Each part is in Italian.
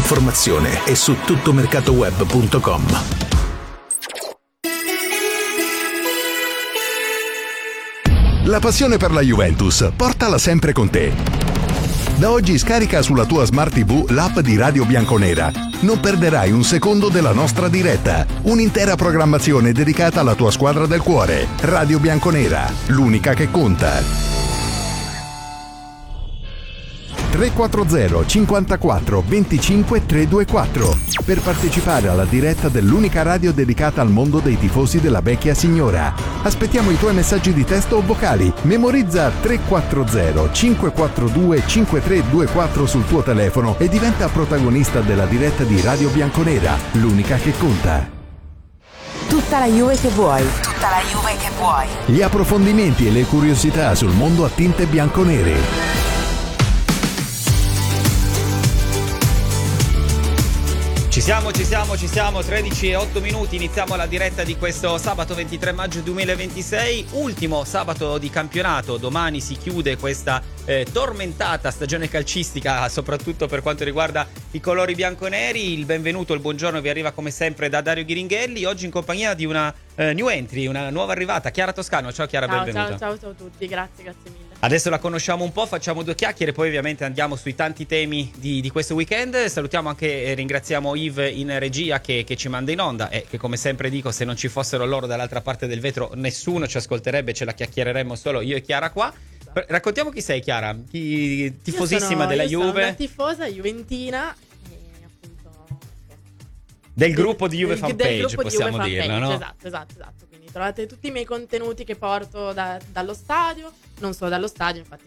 l'informazione è su tuttomercatoweb.com. La passione per la Juventus, portala sempre con te. Da oggi scarica sulla tua Smart TV l'app di Radio Bianconera. Non perderai un secondo della nostra diretta. Un'intera programmazione dedicata alla tua squadra del cuore. Radio Bianconera, l'unica che conta. 340 54 25 324 per partecipare alla diretta dell'unica radio dedicata al mondo dei tifosi della vecchia signora. Aspettiamo i tuoi messaggi di testo o vocali. Memorizza 340 542 5324 sul tuo telefono e diventa protagonista della diretta di Radio Bianconera, l'unica che conta. Tutta la Juve che vuoi. Tutta la Juve che vuoi. Gli approfondimenti e le curiosità sul mondo a tinte bianconere. Ci siamo, 13:08, iniziamo la diretta di questo sabato 23 maggio 2026, ultimo sabato di campionato. Domani si chiude questa tormentata stagione calcistica, soprattutto per quanto riguarda i colori bianconeri. Il benvenuto, il buongiorno vi arriva come sempre da Dario Ghiringhelli, oggi in compagnia di una new entry, una nuova arrivata, Chiara Toscano. Ciao Chiara, benvenuta. Ciao a tutti, grazie mille. Adesso la conosciamo un po', facciamo due chiacchiere, poi ovviamente andiamo sui tanti temi di questo weekend. Salutiamo anche e ringraziamo Yves in regia che ci manda in onda e che, come sempre dico, se non ci fossero loro dall'altra parte del vetro nessuno ci ascolterebbe, ce la chiacchiereremmo solo io e Chiara qua. Raccontiamo chi sei, Chiara, tifosissima della Juve. Sono una tifosa juventina e appunto del gruppo di Juve Fanpage, possiamo dirlo, no? Esatto. Quindi trovate tutti i miei contenuti che porto dallo stadio, non solo dallo stadio, infatti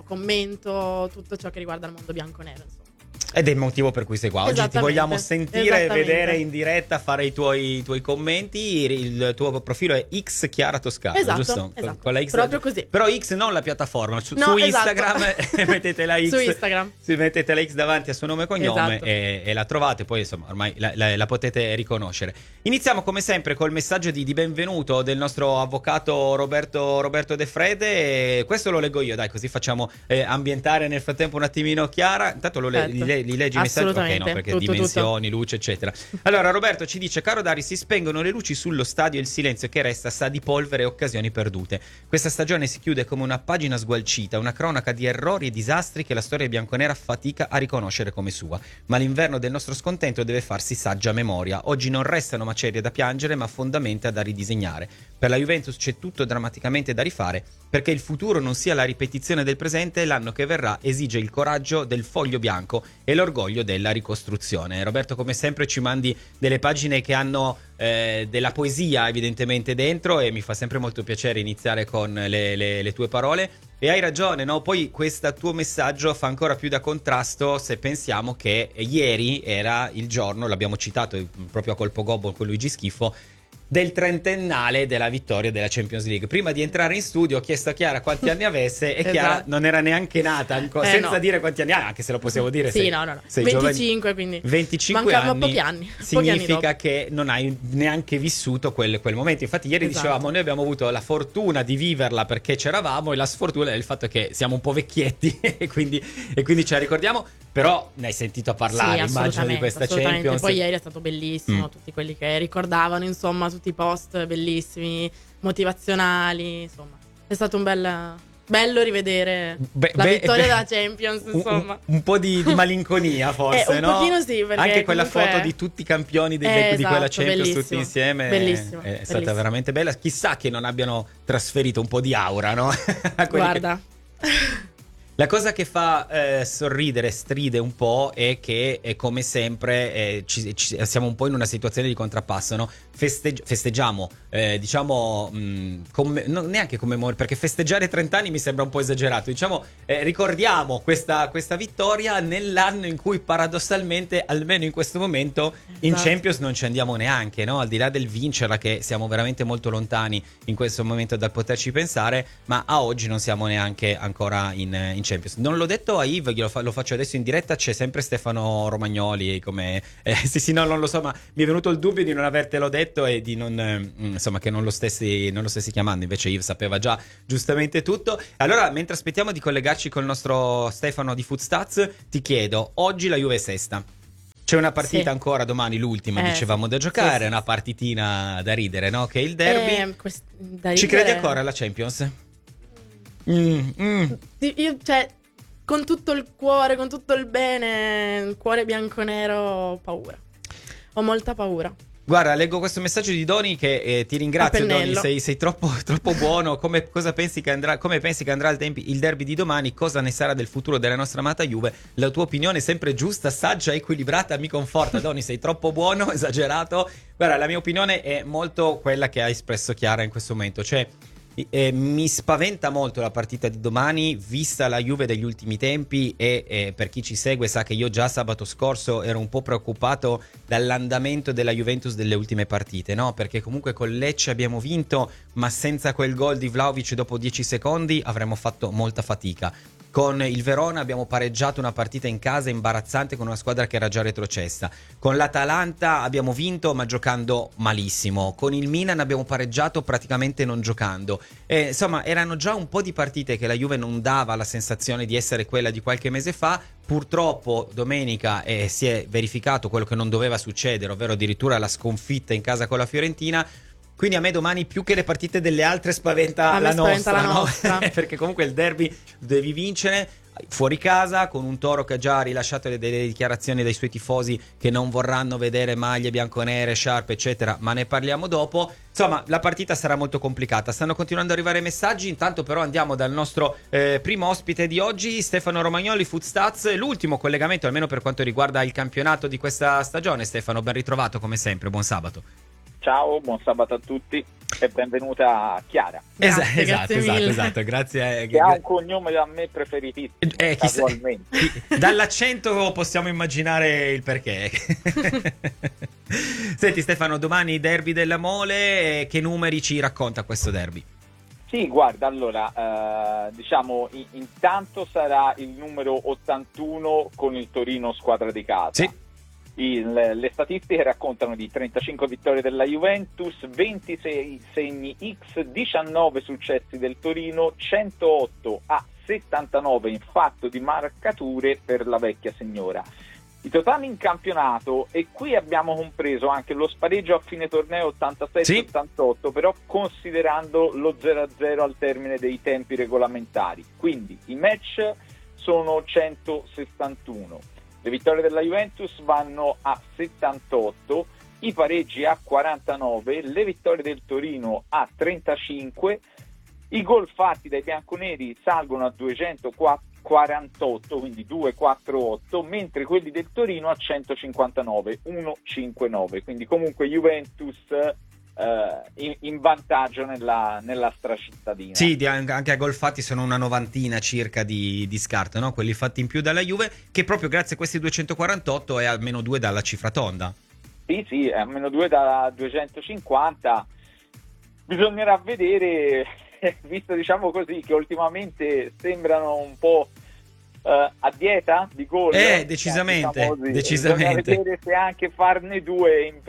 commento tutto ciò che riguarda il mondo bianconero, insomma. Ed è il motivo per cui sei qua. Oggi ti vogliamo sentire e vedere in diretta, fare i tuoi commenti. Il tuo profilo è X Chiara Toscano, giusto? Esatto, con la X, proprio così. Però X non la piattaforma, su Instagram mettete la X. Su Instagram. Mettete la X davanti a suo nome e cognome, esatto. e la trovate, poi insomma ormai la potete riconoscere. Iniziamo come sempre col messaggio di benvenuto del nostro avvocato Roberto De Frede. Questo lo leggo io, dai, così facciamo ambientare nel frattempo un attimino Chiara. Intanto li leggi i messaggi, ok, no, perché tutto, dimensioni, luce, eccetera. Allora Roberto ci dice: caro Dari, si spengono le luci sullo stadio e il silenzio che resta sa di polvere e occasioni perdute. Questa stagione si chiude come una pagina sgualcita, una cronaca di errori e disastri che la storia bianconera fatica a riconoscere come sua. Ma l'inverno del nostro scontento deve farsi saggia memoria. Oggi non restano macerie da piangere, ma fondamenta da ridisegnare. Per la Juventus c'è tutto drammaticamente da rifare, perché il futuro non sia la ripetizione del presente e l'anno che verrà esige il coraggio del foglio bianco e l'orgoglio della ricostruzione. Roberto, come sempre ci mandi delle pagine che hanno della poesia evidentemente dentro, e mi fa sempre molto piacere iniziare con le tue parole. E hai ragione, no? Poi questo tuo messaggio fa ancora più da contrasto se pensiamo che ieri era il giorno, l'abbiamo citato proprio a colpo gobbo con Luigi Schifo, del trentennale della vittoria della Champions League. Prima di entrare in studio ho chiesto a Chiara quanti anni avesse e Chiara non era neanche nata ancora, senza dire quanti anni ha, anche se lo possiamo dire. Sì, no. 25, quindi 25 mancavano pochi anni. Significa che non hai neanche vissuto quel momento. Infatti ieri dicevamo, noi abbiamo avuto la fortuna di viverla perché c'eravamo, e la sfortuna del fatto che siamo un po' vecchietti e quindi ce la ricordiamo. Però ne hai sentito parlare, immagino, di questa Champions. Poi ieri è stato bellissimo, tutti quelli che ricordavano, insomma, tutti i post bellissimi, motivazionali, insomma. È stato un bello rivedere la vittoria della Champions, insomma. Un po' di malinconia, forse, un no? pochino sì, perché anche quella foto di tutti i campioni di quella Champions tutti insieme è stata veramente bella. Chissà che non abbiano trasferito un po' di aura, no? Guarda. La cosa che fa sorridere, stride un po', è che come sempre siamo un po' in una situazione di contrappasso, no? Festeggiamo, diciamo, non neanche commemorare, perché festeggiare 30 anni mi sembra un po' esagerato, diciamo, ricordiamo questa vittoria nell'anno in cui paradossalmente, almeno in questo momento, in Champions non ci andiamo neanche, no? Al di là del vincerla, che siamo veramente molto lontani in questo momento dal poterci pensare, ma a oggi non siamo neanche ancora in Champions. Non l'ho detto a Yves, lo faccio adesso in diretta, c'è sempre Stefano Romagnoli come sì, no, non lo so, ma mi è venuto il dubbio di non avertelo detto e di non insomma, che non lo stessi chiamando, invece Yves sapeva già giustamente tutto. Allora, mentre aspettiamo di collegarci col nostro Stefano di Footstats, ti chiedo, oggi la Juve è sesta. C'è una partita ancora domani, l'ultima, dicevamo, da giocare, una partitina da ridere, no? Che è il derby. Ci credi ancora alla Champions? Io, cioè, con tutto il cuore, con tutto il bene, il cuore bianconero, ho paura. Ho molta paura. Guarda, leggo questo messaggio di Doni che ti ringrazio, Doni, sei troppo buono. Come pensi che andrà il derby di domani? Cosa ne sarà del futuro della nostra amata Juve? La tua opinione è sempre giusta, saggia, equilibrata, mi conforta. Doni, sei troppo buono, esagerato. Guarda, la mia opinione è molto quella che ha espresso Chiara in questo momento, cioè mi spaventa molto la partita di domani, vista la Juve degli ultimi tempi, e per chi ci segue sa che io già sabato scorso ero un po' preoccupato dall'andamento della Juventus delle ultime partite, no? Perché comunque con Lecce abbiamo vinto, ma senza quel gol di Vlahovic dopo 10 secondi avremmo fatto molta fatica. Con il Verona abbiamo pareggiato una partita in casa imbarazzante con una squadra che era già retrocessa. Con l'Atalanta abbiamo vinto ma giocando malissimo. Con il Milan abbiamo pareggiato praticamente non giocando. Insomma, erano già un po' di partite che la Juve non dava la sensazione di essere quella di qualche mese fa. Purtroppo domenica si è verificato quello che non doveva succedere, ovvero addirittura la sconfitta in casa con la Fiorentina. Quindi a me domani più che le partite delle altre spaventa la nostra, no? Perché comunque il derby devi vincere fuori casa con un Toro che ha già rilasciato delle dichiarazioni dai suoi tifosi che non vorranno vedere maglie bianconere, sciarpe eccetera, ma ne parliamo dopo. Insomma, la partita sarà molto complicata. Stanno continuando ad arrivare messaggi, intanto però andiamo dal nostro primo ospite di oggi, Stefano Romagnoli, Footstats, l'ultimo collegamento almeno per quanto riguarda il campionato di questa stagione. Stefano, ben ritrovato come sempre, buon sabato. Ciao, buon sabato a tutti e benvenuta Chiara. Esatto, grazie. Che ha un cognome da me preferitissimo, casualmente. Dall'accento possiamo immaginare il perché. Senti Stefano, domani derby della Mole, che numeri ci racconta questo derby? Sì, guarda, allora, diciamo, intanto sarà il numero 81 con il Torino squadra di casa. Sì. Le statistiche raccontano di 35 vittorie della Juventus, 26 segni X, 19 successi del Torino, 108 a 79 in fatto di marcature per la vecchia signora. I totali in campionato, e qui abbiamo compreso anche lo spareggio a fine torneo 87-88, però considerando lo 0-0 al termine dei tempi regolamentari. Quindi i match sono 161. Le vittorie della Juventus vanno a 78, i pareggi a 49, le vittorie del Torino a 35, i gol fatti dai bianconeri salgono a 248, quindi 248, mentre quelli del Torino a 159, 159, quindi comunque Juventus in vantaggio nella stracittadina. Sì, anche a gol fatti sono una novantina circa di scarto, no? Quelli fatti in più dalla Juve, che proprio grazie a questi 248 è almeno 2 dalla cifra tonda. Sì, è almeno 2 da 250. Bisognerà vedere, visto diciamo così che ultimamente sembrano un po' a dieta di gol, decisamente. Bisogna vedere se anche farne 2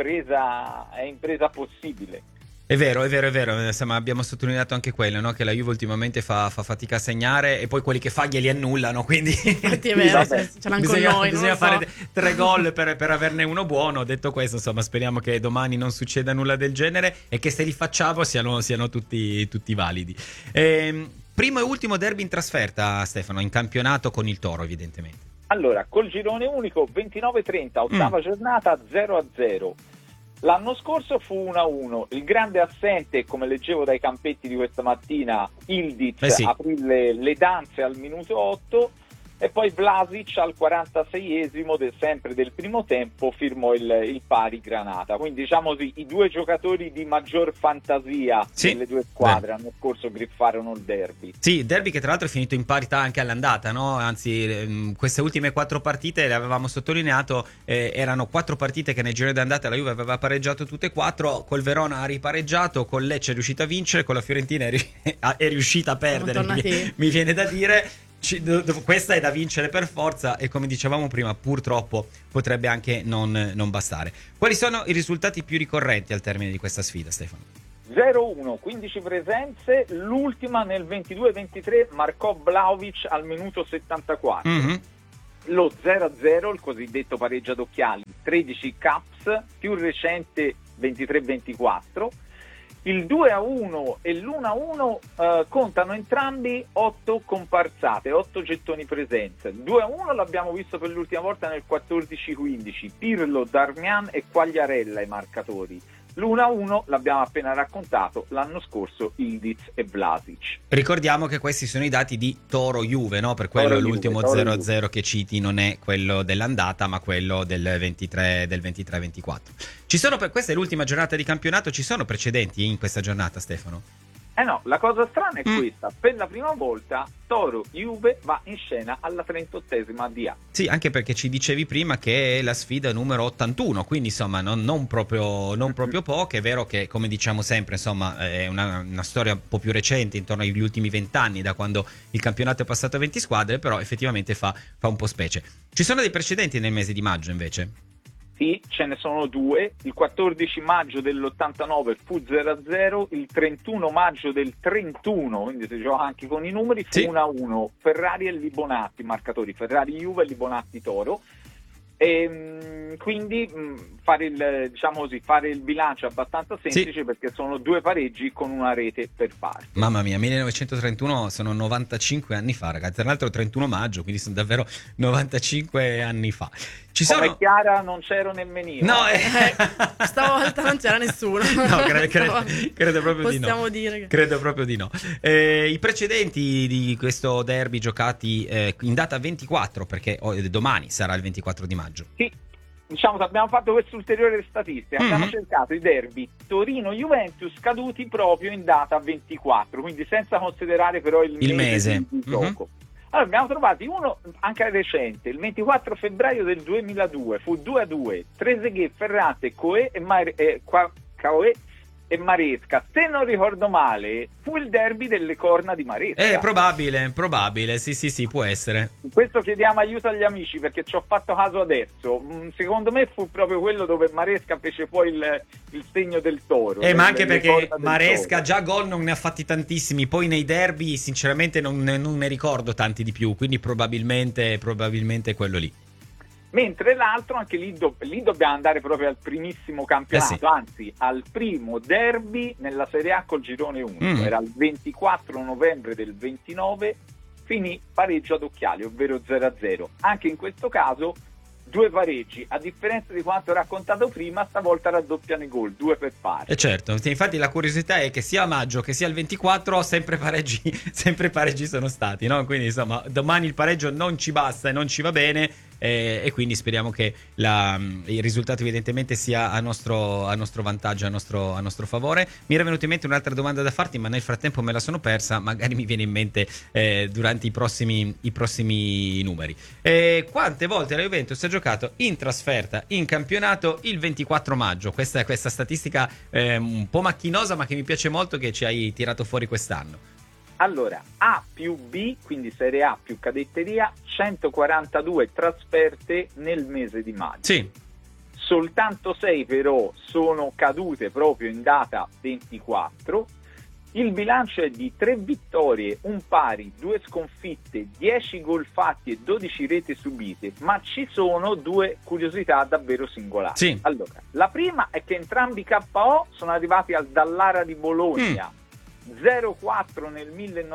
è impresa possibile. È vero, insomma, abbiamo sottolineato anche quello, no? Che la Juve ultimamente fa fatica a segnare e poi quelli che fa glieli annullano, quindi infatti è vero, ce l'hanno con noi, bisogna fare 3 gol per averne uno buono. Detto questo, insomma, speriamo che domani non succeda nulla del genere e che se li facciamo siano tutti validi. Primo e ultimo derby in trasferta, Stefano, in campionato con il Toro, evidentemente. Allora, col girone unico 29-30, ottava giornata 0-0. L'anno scorso fu 1-1. Il grande assente, come leggevo dai campetti di questa mattina, Ildiz aprì le danze al minuto 8 e poi Vlasic al 46esimo sempre del primo tempo firmò il pari Granata. Quindi diciamo così, i 2 giocatori di maggior fantasia delle 2 squadre l'anno scorso griffarono il derby. Sì, il derby che tra l'altro è finito in parità anche all'andata, no? Anzi, queste ultime 4 partite, le avevamo sottolineato, erano 4 partite che nel girone d'andata la Juve aveva pareggiato tutte e 4, col Verona ha ripareggiato, con Lecce è riuscita a vincere, con la Fiorentina è riuscita a perdere, mi viene da dire. Questa è da vincere per forza e, come dicevamo prima, purtroppo potrebbe anche non bastare. Quali sono i risultati più ricorrenti al termine di questa sfida, Stefano? 0-1, 15 presenze, l'ultima nel 22-23 marcò Vlahovic al minuto 74. lo 0-0, il cosiddetto pareggio ad occhiali, 13 caps, più recente 23-24. Il 2-1 e l'1-1 contano entrambi 8 comparsate, 8 gettoni presenza. Il 2-1 l'abbiamo visto per l'ultima volta nel 14-15, Pirlo, Darmian e Quagliarella i marcatori. L'1-1 l'abbiamo appena raccontato, l'anno scorso Ildiz e Vlasic. Ricordiamo che questi sono i dati di Toro-Juve, no? Per quello l'ultimo 0-0 che citi non è quello dell'andata, ma quello del 23-24. Questa è l'ultima giornata di campionato, ci sono precedenti in questa giornata, Stefano? No, la cosa strana è questa, per la prima volta Toro-Juve va in scena alla 38esima di A. Sì, anche perché ci dicevi prima che è la sfida numero 81, quindi insomma non proprio poco. È vero che, come diciamo sempre, insomma è una storia un po' più recente, intorno agli ultimi 20 anni, da quando il campionato è passato a 20 squadre, però effettivamente fa un po' specie. Ci sono dei precedenti nel mese di maggio invece? Sì, ce ne sono due. Il 14 maggio dell'89 fu 0-0, il 31 maggio del 31, quindi si gioca anche con i numeri, fu 1-1. Ferrari e Libonati, marcatori Ferrari-Juve e Libonati-Toro. E quindi fare il bilancio è abbastanza semplice, perché sono due pareggi con una rete per parte. Mamma mia, 1931 sono 95 anni fa, ragazzi. Tra l'altro 31 maggio, quindi sono davvero 95 anni fa. Come Chiara non c'ero nemmeno io. No, stavolta non c'era nessuno. No, credo proprio di no. Possiamo dire che... Credo proprio di no. I precedenti di questo derby giocati in data 24, perché domani sarà il 24 di maggio. Sì, diciamo che abbiamo fatto questa ulteriore statistica. Abbiamo cercato i derby Torino-Juventus caduti proprio in data 24, quindi senza considerare però il mese di gioco. Allora, abbiamo trovati uno anche recente, il 24 febbraio del 2002, fu 2-2, Trezeguet, Ferrate, Coe e Maresca. Se non ricordo male, fu il derby delle corna di Maresca. Probabile, sì, può essere. In questo chiediamo aiuto agli amici, perché ci ho fatto caso adesso. Secondo me fu proprio quello dove Maresca fece poi il segno del toro. Ma anche perché Maresca già gol non ne ha fatti tantissimi, poi nei derby sinceramente non ne ricordo tanti di più, quindi probabilmente quello lì. Mentre l'altro, anche lì dobbiamo andare proprio al primissimo campionato, anzi al primo derby nella Serie A col girone 1. Era il 24 novembre del 29, finì pareggio ad occhiali, ovvero 0-0. Anche in questo caso due pareggi, a differenza di quanto raccontato prima, stavolta raddoppiano i gol, 2 per parte. E certo, infatti la curiosità è che sia a maggio che sia il 24 sempre pareggi sono stati, no? Quindi insomma domani il pareggio non ci basta e non ci va bene, e quindi speriamo che il risultato evidentemente sia a nostro vantaggio, a nostro favore. Mi era venuta in mente un'altra domanda da farti, ma nel frattempo me la sono persa, magari mi viene in mente durante i prossimi numeri. Quante volte la Juventus ha giocato in trasferta in campionato il 24 maggio? Questa statistica un po' macchinosa, ma che mi piace molto, che ci hai tirato fuori quest'anno. Allora, A più B, quindi Serie A più cadetteria, 142 trasferte nel mese di maggio. Sì. Soltanto 6 però sono cadute proprio in data 24. Il bilancio è di 3 vittorie, un pari, 2 sconfitte, 10 gol fatti e 12 reti subite, ma ci sono 2 curiosità davvero singolari. Sì. Allora, la prima è che entrambi i KO sono arrivati al Dallara di Bologna. 0-4 nel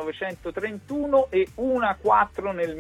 1931 e 1-4 nel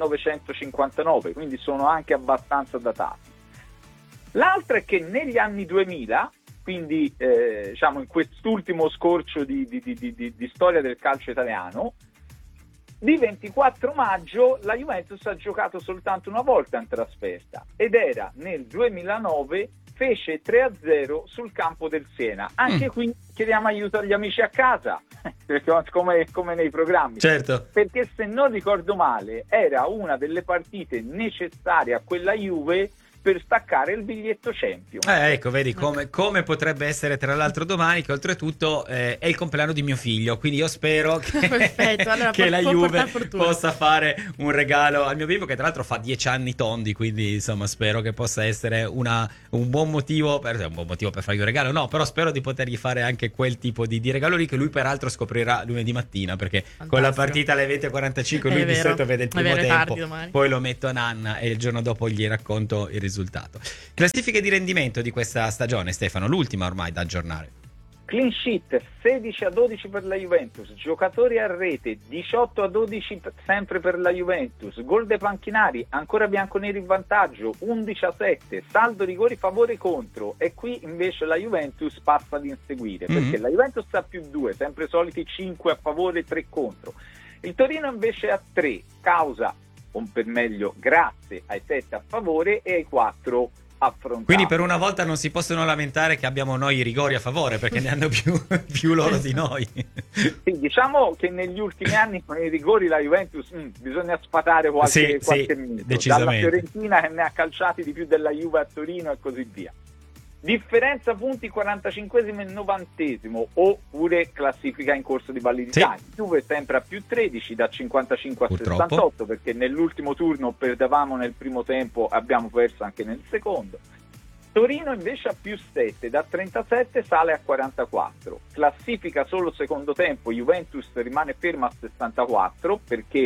1959, quindi sono anche abbastanza datati. L'altra è che negli anni 2000, quindi in quest'ultimo scorcio di storia del calcio italiano, di 24 maggio la Juventus ha giocato soltanto una volta in trasferta, ed era nel 2009, fece 3-0 sul campo del Siena. Anche qui chiediamo aiuto agli amici a casa, come nei programmi. Certo. Perché se non ricordo male era una delle partite necessarie a quella Juve per staccare il biglietto Champions. Ecco, vedi come potrebbe essere tra l'altro domani, che oltretutto è il compleanno di mio figlio, quindi io spero che, perfetto, allora che la Juve fortuna. possa fare un regalo al mio bimbo, che tra l'altro fa 10 anni tondi, quindi insomma spero che possa essere un buon motivo per fargli un regalo, no, però spero di potergli fare anche quel tipo di regalo lì, che lui peraltro scoprirà lunedì mattina, perché fantastico. Con la partita alle 20:45 lui di solito vede il primo tempo, poi lo metto a Nanna e il giorno dopo gli racconto il risultato. Classifiche di rendimento di questa stagione, Stefano, l'ultima ormai da aggiornare. Clean sheet 16-12 per la Juventus, giocatori a rete 18-12 sempre per la Juventus, gol dei panchinari ancora bianconeri in vantaggio 11-7, saldo rigori favore contro, e qui invece la Juventus passa ad inseguire, perché la Juventus ha più 2, sempre soliti 5 a favore 3 contro. Il Torino invece ha 3, causa, o per meglio grazie ai 7 a favore e ai 4 affrontati. Quindi per una volta non si possono lamentare che abbiamo noi i rigori a favore, perché ne hanno più loro di noi. Sì, diciamo che negli ultimi anni con i rigori la Juventus bisogna sfatare qualche mito. Decisamente. Dalla Fiorentina che ne ha calciati di più della Juve a Torino e così via. Differenza punti 45esimo e 90esimo, oppure classifica in corso di validità. Sì. Juve sempre a più 13 da 55 a Purtroppo. 68, perché nell'ultimo turno perdevamo nel primo tempo, abbiamo perso anche nel secondo. Torino invece a più 7, da 37 sale a 44. Classifica solo secondo tempo, Juventus rimane ferma a 64, perché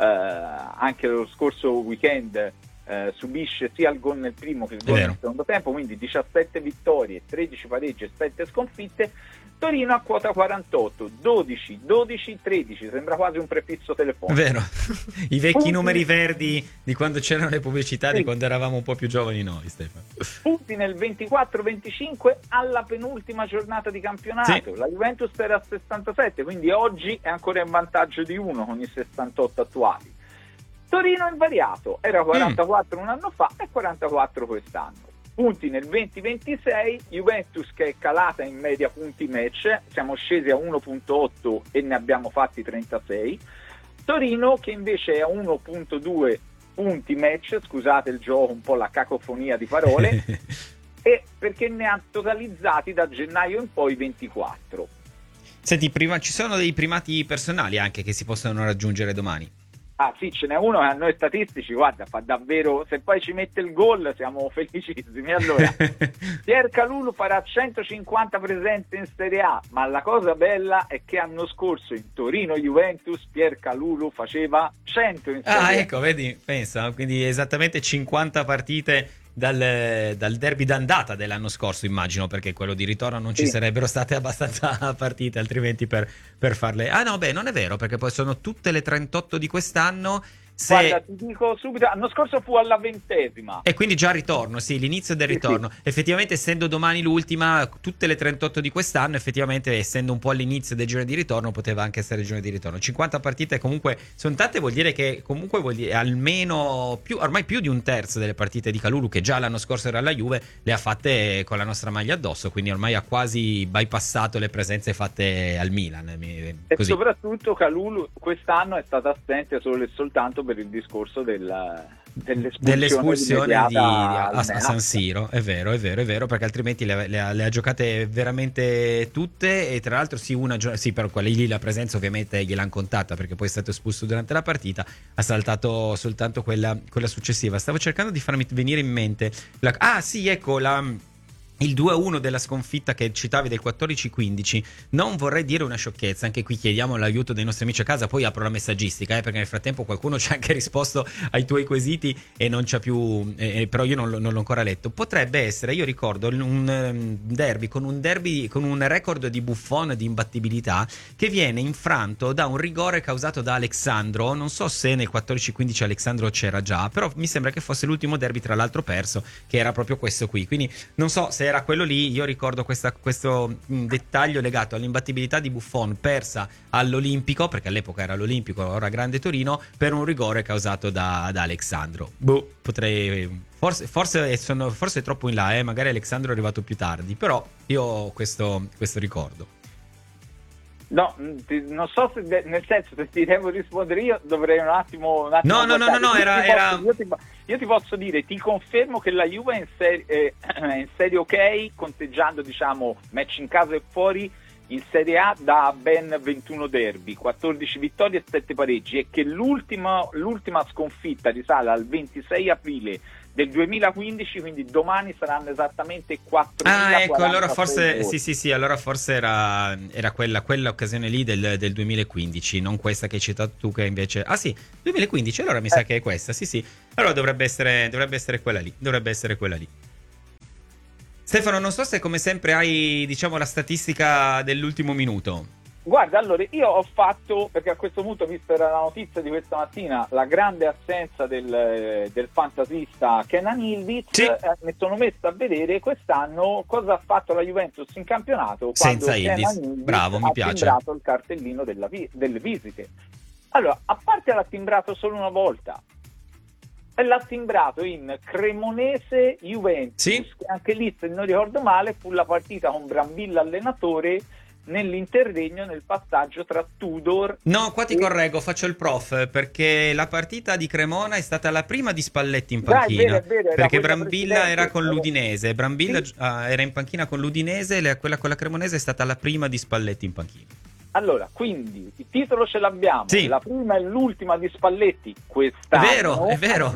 anche lo scorso weekend subisce sia il gol nel primo che il gol nel secondo tempo, quindi 17 vittorie, 13 pareggi e 7 sconfitte. Torino a quota 48, 12, 12, 13, sembra quasi un prefisso telefonico. Vero, i vecchi numeri verdi di quando c'erano le pubblicità, di quando eravamo un po' più giovani noi, Stefano. Punti nel 24-25 alla penultima giornata di campionato. Sì. La Juventus era a 67, quindi oggi è ancora in vantaggio di 1 con i 68 attuali. Torino invariato, era 44 un anno fa e 44 quest'anno. Punti nel 20-26, Juventus che è calata in media punti match, siamo scesi a 1.8 e ne abbiamo fatti 36. Torino che invece è a 1.2 punti match, scusate il gioco, un po' la cacofonia di parole, e perché ne ha totalizzati da gennaio in poi 24. Senti, ci sono dei primati personali anche che si possono raggiungere domani? Ah sì, ce n'è uno che a noi statistici, guarda, fa davvero, se poi ci mette il gol siamo felicissimi. Allora, Pier Calulu farà 150 presenze in Serie A, ma la cosa bella è che l'anno scorso in Torino-Juventus Pier Calulu faceva 100 in Serie A. Ah, ecco, vedi, pensa, quindi esattamente 50 partite dal derby d'andata dell'anno scorso, immagino, perché quello di ritorno non ci sarebbero state abbastanza partite altrimenti per farle. Ah no, beh, non è vero, perché poi sono tutte le 38 di quest'anno. Guarda, ti dico subito, l'anno scorso fu alla 20ª. E quindi già ritorno, sì, l'inizio del ritorno. Sì. Effettivamente, essendo domani l'ultima, tutte le 38 di quest'anno, effettivamente, essendo un po' all'inizio del girone di ritorno, poteva anche essere il girone di ritorno. 50 partite comunque sono tante, vuol dire che comunque almeno ormai più di un terzo delle partite di Calulu, che già l'anno scorso era alla Juve, le ha fatte con la nostra maglia addosso, quindi ormai ha quasi bypassato le presenze fatte al Milan. Così. E soprattutto Calulu quest'anno è stato assente solo e soltanto per il discorso dell'espulsione a San Siro. È vero, perché altrimenti le ha giocate veramente tutte, e tra l'altro per quella lì la presenza ovviamente gliel'hanno contata, perché poi è stato espulso durante la partita, ha saltato soltanto quella successiva. Stavo cercando di farmi venire in mente il 2-1 della sconfitta che citavi del 14-15. Non vorrei dire una sciocchezza, anche qui chiediamo l'aiuto dei nostri amici a casa, poi apro la messaggistica, perché nel frattempo qualcuno ci ha anche risposto ai tuoi quesiti e non c'ha più, però io non l'ho ancora letto. Potrebbe essere, io ricordo un derby con un record di Buffon di imbattibilità, che viene infranto da un rigore causato da Alexandro. Non so se nel 14-15 Alexandro c'era già, però mi sembra che fosse l'ultimo derby, tra l'altro perso, che era proprio questo qui. Quindi non so se era quello lì. Io ricordo questo dettaglio legato all'imbattibilità di Buffon, persa all'Olimpico, perché all'epoca era l'Olimpico, ora Grande Torino, per un rigore causato da Alexandro. Potrei forse è troppo in là, magari Alexandro è arrivato più tardi, però io ho questo ricordo. No, non so se nel senso, se ti devo rispondere io dovrei un attimo No, era io ti posso dire, ti confermo che la Juve è in serie ok, conteggiando diciamo match in casa e fuori. In Serie A da ben 21 derby, 14 vittorie e 7 pareggi, e che l'ultima sconfitta risale al 26 aprile del 2015, quindi domani saranno esattamente 4.000. Ah, ecco, allora forse sì, allora forse era quella occasione lì del 2015, non questa che hai citato tu, che invece 2015, allora mi sa che è questa. Sì. Allora dovrebbe essere quella lì. Stefano, non so se come sempre hai, diciamo, la statistica dell'ultimo minuto. Guarda, allora io ho fatto, perché a questo punto, visto la notizia di questa mattina, la grande assenza del fantasista Kenan Yildiz, sì. Mi sono messo a vedere quest'anno cosa ha fatto la Juventus in campionato senza Yildiz. Bravo, mi piace. Ha timbrato il cartellino delle visite. Allora, a parte l'ha timbrato solo una volta, e l'ha timbrato in Cremonese Juventus, sì. Che anche lì, se non ricordo male, fu la partita con Brambilla allenatore, nell'interregno, nel passaggio tra Tudor. No, qua ti correggo, faccio il prof, perché la partita di Cremona è stata la prima di Spalletti in panchina. È vero, perché Brambilla era con l'Udinese, Brambilla sì. Era in panchina con l'Udinese, quella con la Cremonese è stata la prima di Spalletti in panchina. Allora, quindi il titolo ce l'abbiamo, sì. La prima e l'ultima di Spalletti quest'anno, è vero.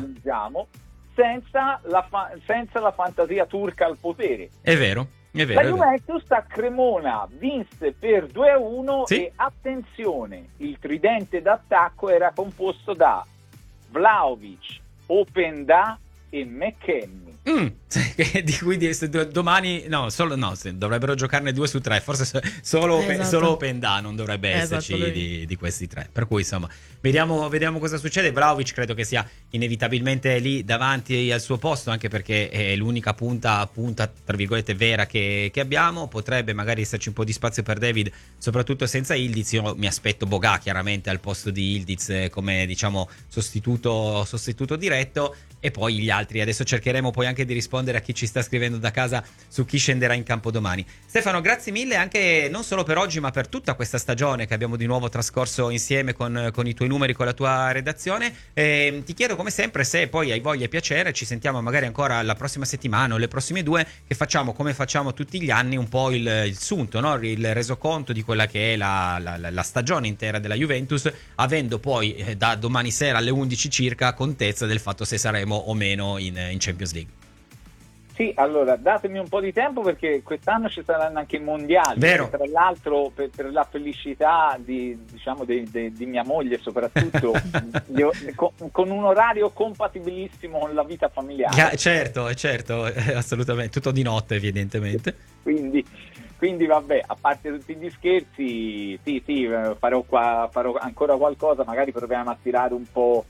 Senza la fantasia turca al potere. È vero. La Juventus a Cremona vinse per 2-1, sì. E attenzione, il tridente d'attacco era composto da Vlahovic, Openda e McKennie. Di cui domani dovrebbero giocarne 2 su 3, forse solo Openda non dovrebbe esserci di questi 3, per cui insomma vediamo cosa succede. Vlahovic credo che sia inevitabilmente lì davanti al suo posto, anche perché è l'unica punta tra virgolette vera che abbiamo. Potrebbe magari esserci un po' di spazio per David, soprattutto senza Yildiz. Io mi aspetto Boga chiaramente al posto di Yildiz come, diciamo, sostituto diretto, e poi gli altri adesso cercheremo poi anche di rispondere a chi ci sta scrivendo da casa su chi scenderà in campo domani. Stefano, grazie mille anche non solo per oggi ma per tutta questa stagione che abbiamo di nuovo trascorso insieme con i tuoi numeri, con la tua redazione. Ti chiedo come sempre, se poi hai voglia e piacere, ci sentiamo magari ancora la prossima settimana o le prossime 2, che facciamo come facciamo tutti gli anni un po' il sunto, no? Il resoconto di quella che è la stagione intera della Juventus, avendo poi da domani sera alle 11 circa contezza del fatto se saremo o meno in Champions League. Sì, allora datemi un po' di tempo, perché quest'anno ci saranno anche i mondiali. Vero. Tra l'altro, per la felicità di mia moglie soprattutto, con un orario compatibilissimo con la vita familiare. Certo, assolutamente, tutto di notte evidentemente. Quindi vabbè, a parte tutti gli scherzi, sì, farò ancora qualcosa, magari proviamo a tirare un po'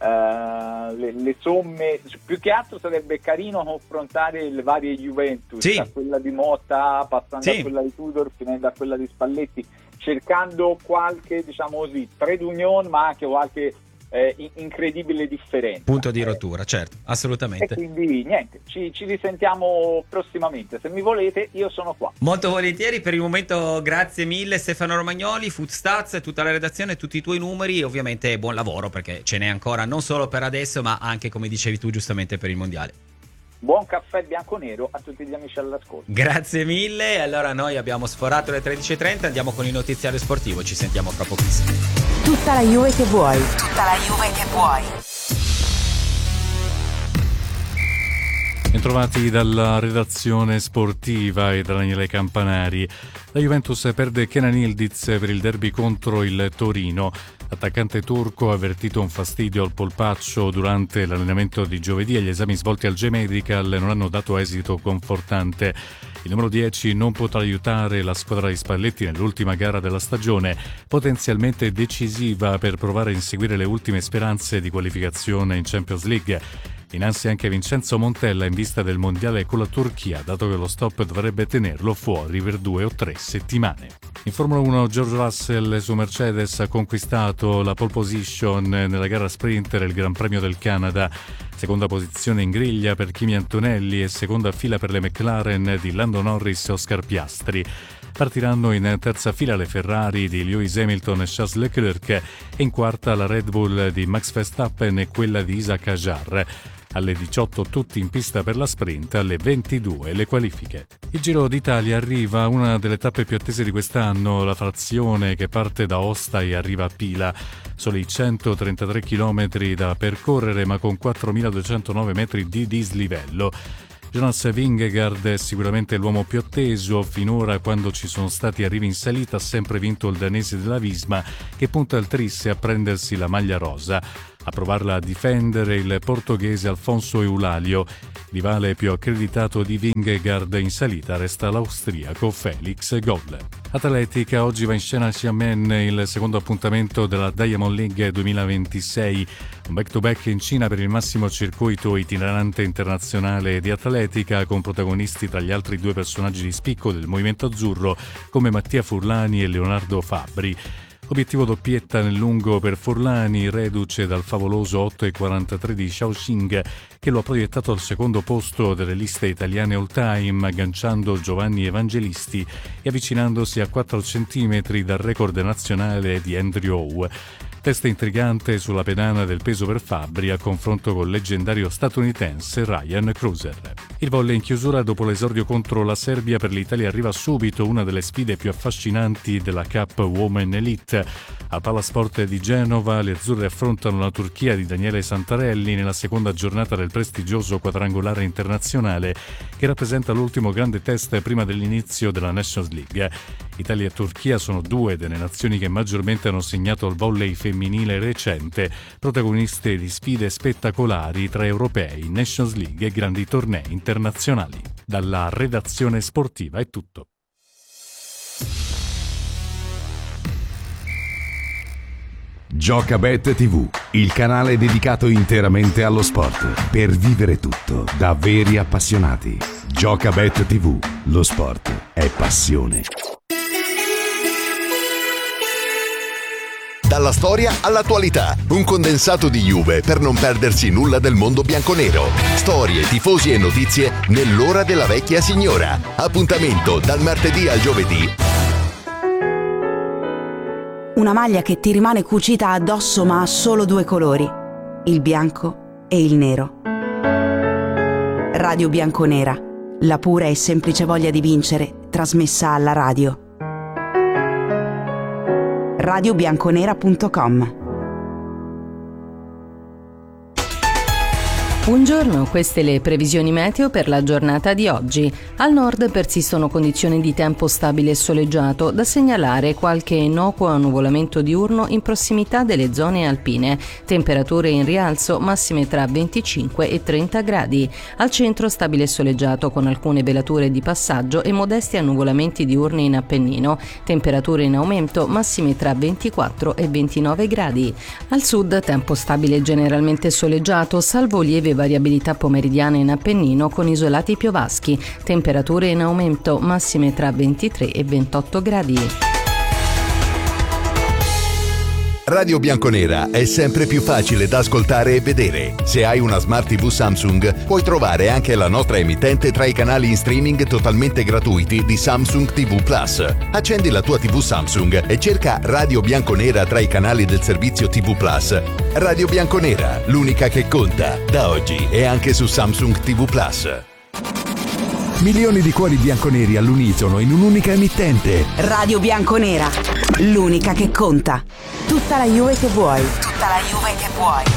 le somme. Più che altro sarebbe carino confrontare le varie Juventus, sì. Da quella di Motta passando a quella di Tudor, finendo a quella di Spalletti, cercando qualche, diciamo così, trade union, ma anche qualche incredibile differenza. Punto di rottura, certo, assolutamente. E quindi niente, ci risentiamo prossimamente. Se mi volete, io sono qua. Molto volentieri. Per il momento grazie mille Stefano Romagnoli, Footstats, tutta la redazione, tutti i tuoi numeri, e ovviamente buon lavoro, perché ce n'è ancora non solo per adesso ma anche, come dicevi tu giustamente, per il mondiale. Buon caffè bianco-nero a tutti gli amici all'ascolto. Grazie mille. Allora noi abbiamo sforato le 13.30, andiamo con il notiziario sportivo, ci sentiamo fra pochissimo. Tutta la Juve che vuoi. Bentrovati dalla redazione sportiva e da Daniele Campanari. La Juventus perde Kenan Yildiz per il derby contro il Torino. L'attaccante turco ha avvertito un fastidio al polpaccio durante l'allenamento di giovedì, e gli esami svolti al G-Medical non hanno dato esito confortante. Il numero 10 non potrà aiutare la squadra di Spalletti nell'ultima gara della stagione, potenzialmente decisiva per provare a inseguire le ultime speranze di qualificazione in Champions League. In ansia anche Vincenzo Montella in vista del mondiale con la Turchia, dato che lo stop dovrebbe tenerlo fuori per 2 o 3 settimane. In Formula 1 George Russell su Mercedes ha conquistato la pole position nella gara sprint del Gran Premio del Canada. Seconda posizione in griglia per Kimi Antonelli e seconda fila per le McLaren di Lando Norris e Oscar Piastri. Partiranno in terza fila le Ferrari di Lewis Hamilton e Charles Leclerc e in quarta la Red Bull di Max Verstappen e quella di Isaac Hadjar. Alle 18 tutti in pista per la sprint, alle 22 le qualifiche. Il Giro d'Italia arriva, una delle tappe più attese di quest'anno, la frazione che parte da Aosta e arriva a Pila. Soli 133 km da percorrere ma con 4.209 metri di dislivello. Jonas Vingegaard è sicuramente l'uomo più atteso. Finora, quando ci sono stati arrivi in salita, ha sempre vinto il danese della Visma, che punta il tris a prendersi la maglia rosa. A provarla a difendere il portoghese Alfonso Eulalio. Rivale più accreditato di Vingegaard in salita resta l'austriaco Felix Gogl. Atletica, oggi va in scena a Xiamen il secondo appuntamento della Diamond League 2026, un back-to-back in Cina per il massimo circuito itinerante internazionale di atletica, con protagonisti tra gli altri due personaggi di spicco del movimento azzurro come Mattia Furlani e Leonardo Fabbri. Obiettivo doppietta nel lungo per Furlani, reduce dal favoloso 8,43 di Shaoxing, che lo ha proiettato al secondo posto delle liste italiane all-time, agganciando Giovanni Evangelisti e avvicinandosi a 4 centimetri dal record nazionale di Andrew Howe. Testa intrigante sulla pedana del peso per Fabbri a confronto col leggendario statunitense Ryan Cruiser. Il volley in chiusura dopo l'esordio contro la Serbia. Per l'Italia arriva subito una delle sfide più affascinanti della Cup Women Elite. Al Palasport di Genova le azzurre affrontano la Turchia di Daniele Santarelli nella seconda giornata del prestigioso quadrangolare internazionale che rappresenta l'ultimo grande test prima dell'inizio della Nations League. Italia e Turchia sono due delle nazioni che maggiormente hanno segnato il volley femminile recente, protagoniste di sfide spettacolari tra europei, Nations League e grandi tornei internazionali. Dalla redazione sportiva è tutto. Giocabet TV, il canale dedicato interamente allo sport, per vivere tutto da veri appassionati. Giocabet TV, lo sport è passione. Dalla storia all'attualità, un condensato di Juve per non perdersi nulla del mondo bianconero. Storie, tifosi e notizie nell'ora della vecchia signora. Appuntamento dal martedì al giovedì. Una maglia che ti rimane cucita addosso ma ha solo due colori, il bianco e il nero. Radio Bianconera, la pura e semplice voglia di vincere, trasmessa alla radio. radiobianconera.com. Buongiorno, queste le previsioni meteo per la giornata di oggi. Al nord persistono condizioni di tempo stabile e soleggiato, da segnalare qualche innocuo annuvolamento diurno in prossimità delle zone alpine. Temperature in rialzo, massime tra 25 e 30 gradi. Al centro stabile e soleggiato con alcune velature di passaggio e modesti annuvolamenti diurni in Appennino. Temperature in aumento, massime tra 24 e 29 gradi. Al sud tempo stabile e generalmente soleggiato, salvo lieve variabilità pomeridiana in Appennino con isolati piovaschi, temperature in aumento, massime tra 23 e 28 gradi. Radio Bianconera è sempre più facile da ascoltare e vedere. Se hai una Smart TV Samsung, puoi trovare anche la nostra emittente tra i canali in streaming totalmente gratuiti di Samsung TV Plus. Accendi la tua TV Samsung e cerca Radio Bianconera tra i canali del servizio TV Plus. Radio Bianconera, l'unica che conta, da oggi e anche su Samsung TV Plus. Milioni di cuori bianconeri all'unisono in un'unica emittente. Radio Bianconera, l'unica che conta. Tutta la Juve che vuoi. Tutta la Juve che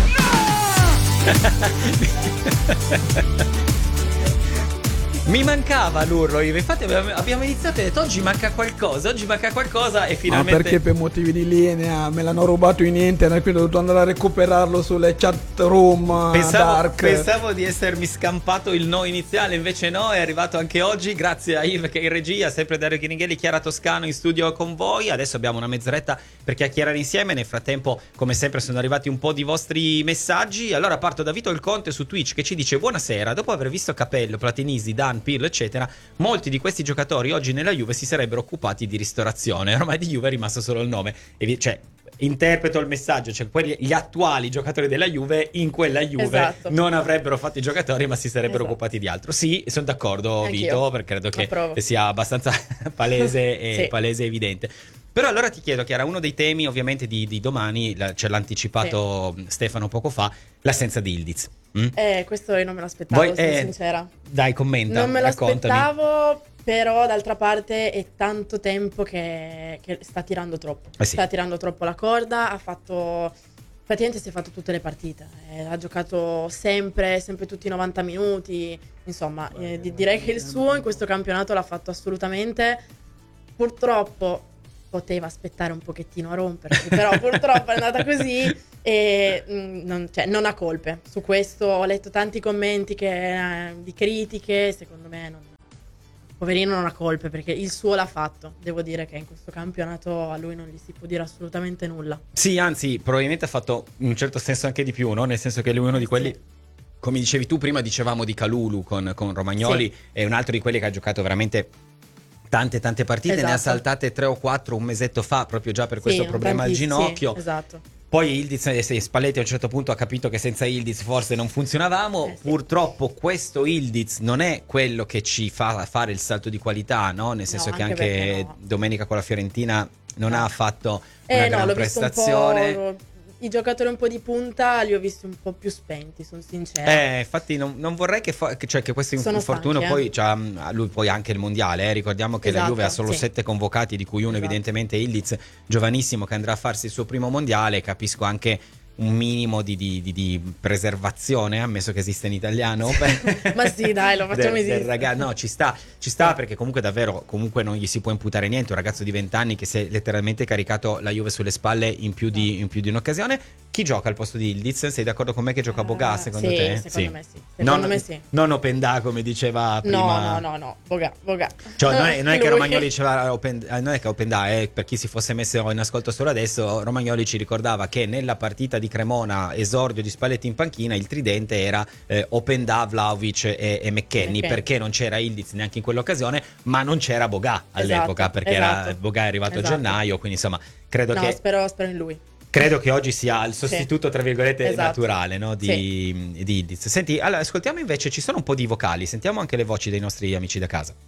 vuoi. Mi mancava l'urlo, infatti abbiamo iniziato e detto oggi manca qualcosa e finalmente... Ma perché per motivi di linea me l'hanno rubato in internet, quindi ho dovuto andare a recuperarlo sulle chat room dark. Pensavo di essermi scampato il no iniziale, invece no, è arrivato anche oggi, grazie a Yves che è in regia, sempre Dario Chiringhelli, Chiara Toscano in studio con voi. Adesso abbiamo una mezz'oretta per chiacchierare insieme, nel frattempo come sempre sono arrivati un po' di vostri messaggi. Allora parto da Vito il Conte su Twitch che ci dice: buonasera, dopo aver visto Capello, Platinisi, Dan Varane, Pirlo eccetera, molti di questi giocatori oggi nella Juve si sarebbero occupati di ristorazione. Ormai di Juve è rimasto solo il nome, cioè interpreto il messaggio, cioè gli attuali giocatori della Juve in quella Juve non avrebbero fatto i giocatori, ma si sarebbero occupati di altro. Sì, sono d'accordo. Anch'io. Vito, perché credo che sia abbastanza palese e palese e evidente. Però allora ti chiedo, Chiara, uno dei temi ovviamente di domani, ce l'ha anticipato Stefano poco fa, l'assenza di Yildiz. Questo io non me lo aspettavo, sono sincera. Dai, commenta, non me lo raccontami. Aspettavo, però d'altra parte è tanto tempo che sta tirando troppo. Sta tirando troppo la corda, praticamente si è fatto tutte le partite, ha giocato sempre tutti i 90 minuti, insomma, direi che il suo in questo campionato l'ha fatto assolutamente. Purtroppo poteva aspettare un pochettino a rompersi, però purtroppo è andata così e non ha colpe. Su questo ho letto tanti commenti di critiche, secondo me poverino non ha colpe, perché il suo l'ha fatto. Devo dire che in questo campionato a lui non gli si può dire assolutamente nulla. Sì, anzi, probabilmente ha fatto in un certo senso anche di più, no? Nel senso che lui è uno di quelli, come dicevi tu prima, dicevamo di Kalulu con Romagnoli, è un altro di quelli che ha giocato veramente tante partite, ne ha saltate 3 o 4 un mesetto fa, proprio già per questo problema al ginocchio. Poi Yildiz, Spalletti a un certo punto ha capito che senza Yildiz forse non funzionavamo. Purtroppo questo Yildiz non è quello che ci fa fare il salto di qualità, no? Nel senso che anche domenica con la Fiorentina non ha fatto una gran prestazione. I giocatori un po' di punta li ho visti un po' più spenti, sono sincera. Infatti non vorrei che questo infortunio poi lui poi anche il mondiale, ricordiamo che la Juve ha solo 7 convocati, di cui uno evidentemente Yildiz, giovanissimo, che andrà a farsi il suo primo mondiale. Capisco anche un minimo di preservazione, ammesso che esiste in italiano. Ma sì, dai, lo facciamo esistere. No, ci sta perché comunque davvero non gli si può imputare niente. Un ragazzo di 20 anni che si è letteralmente caricato la Juve sulle spalle in più di un'occasione. Chi gioca al posto di Yildiz? Sei d'accordo con me che gioca Boga, secondo te? Secondo me sì. Secondo me sì. Non Openda, come diceva prima. No, Boga. Cioè, non è che Romagnoli diceva non è che Openda, per chi si fosse messo in ascolto solo adesso, Romagnoli ci ricordava che nella partita di Cremona, esordio di Spalletti in panchina, il tridente era Openda, Vlahovic e McKennie, perché non c'era Yildiz neanche in quell'occasione, ma non c'era Boga all'epoca, perché Boga è arrivato a gennaio, quindi insomma credo che spero in lui. Credo che oggi sia il sostituto, tra virgolette, naturale, no? di Yildiz. Senti, allora ascoltiamo invece, ci sono un po' di vocali, sentiamo anche le voci dei nostri amici da casa.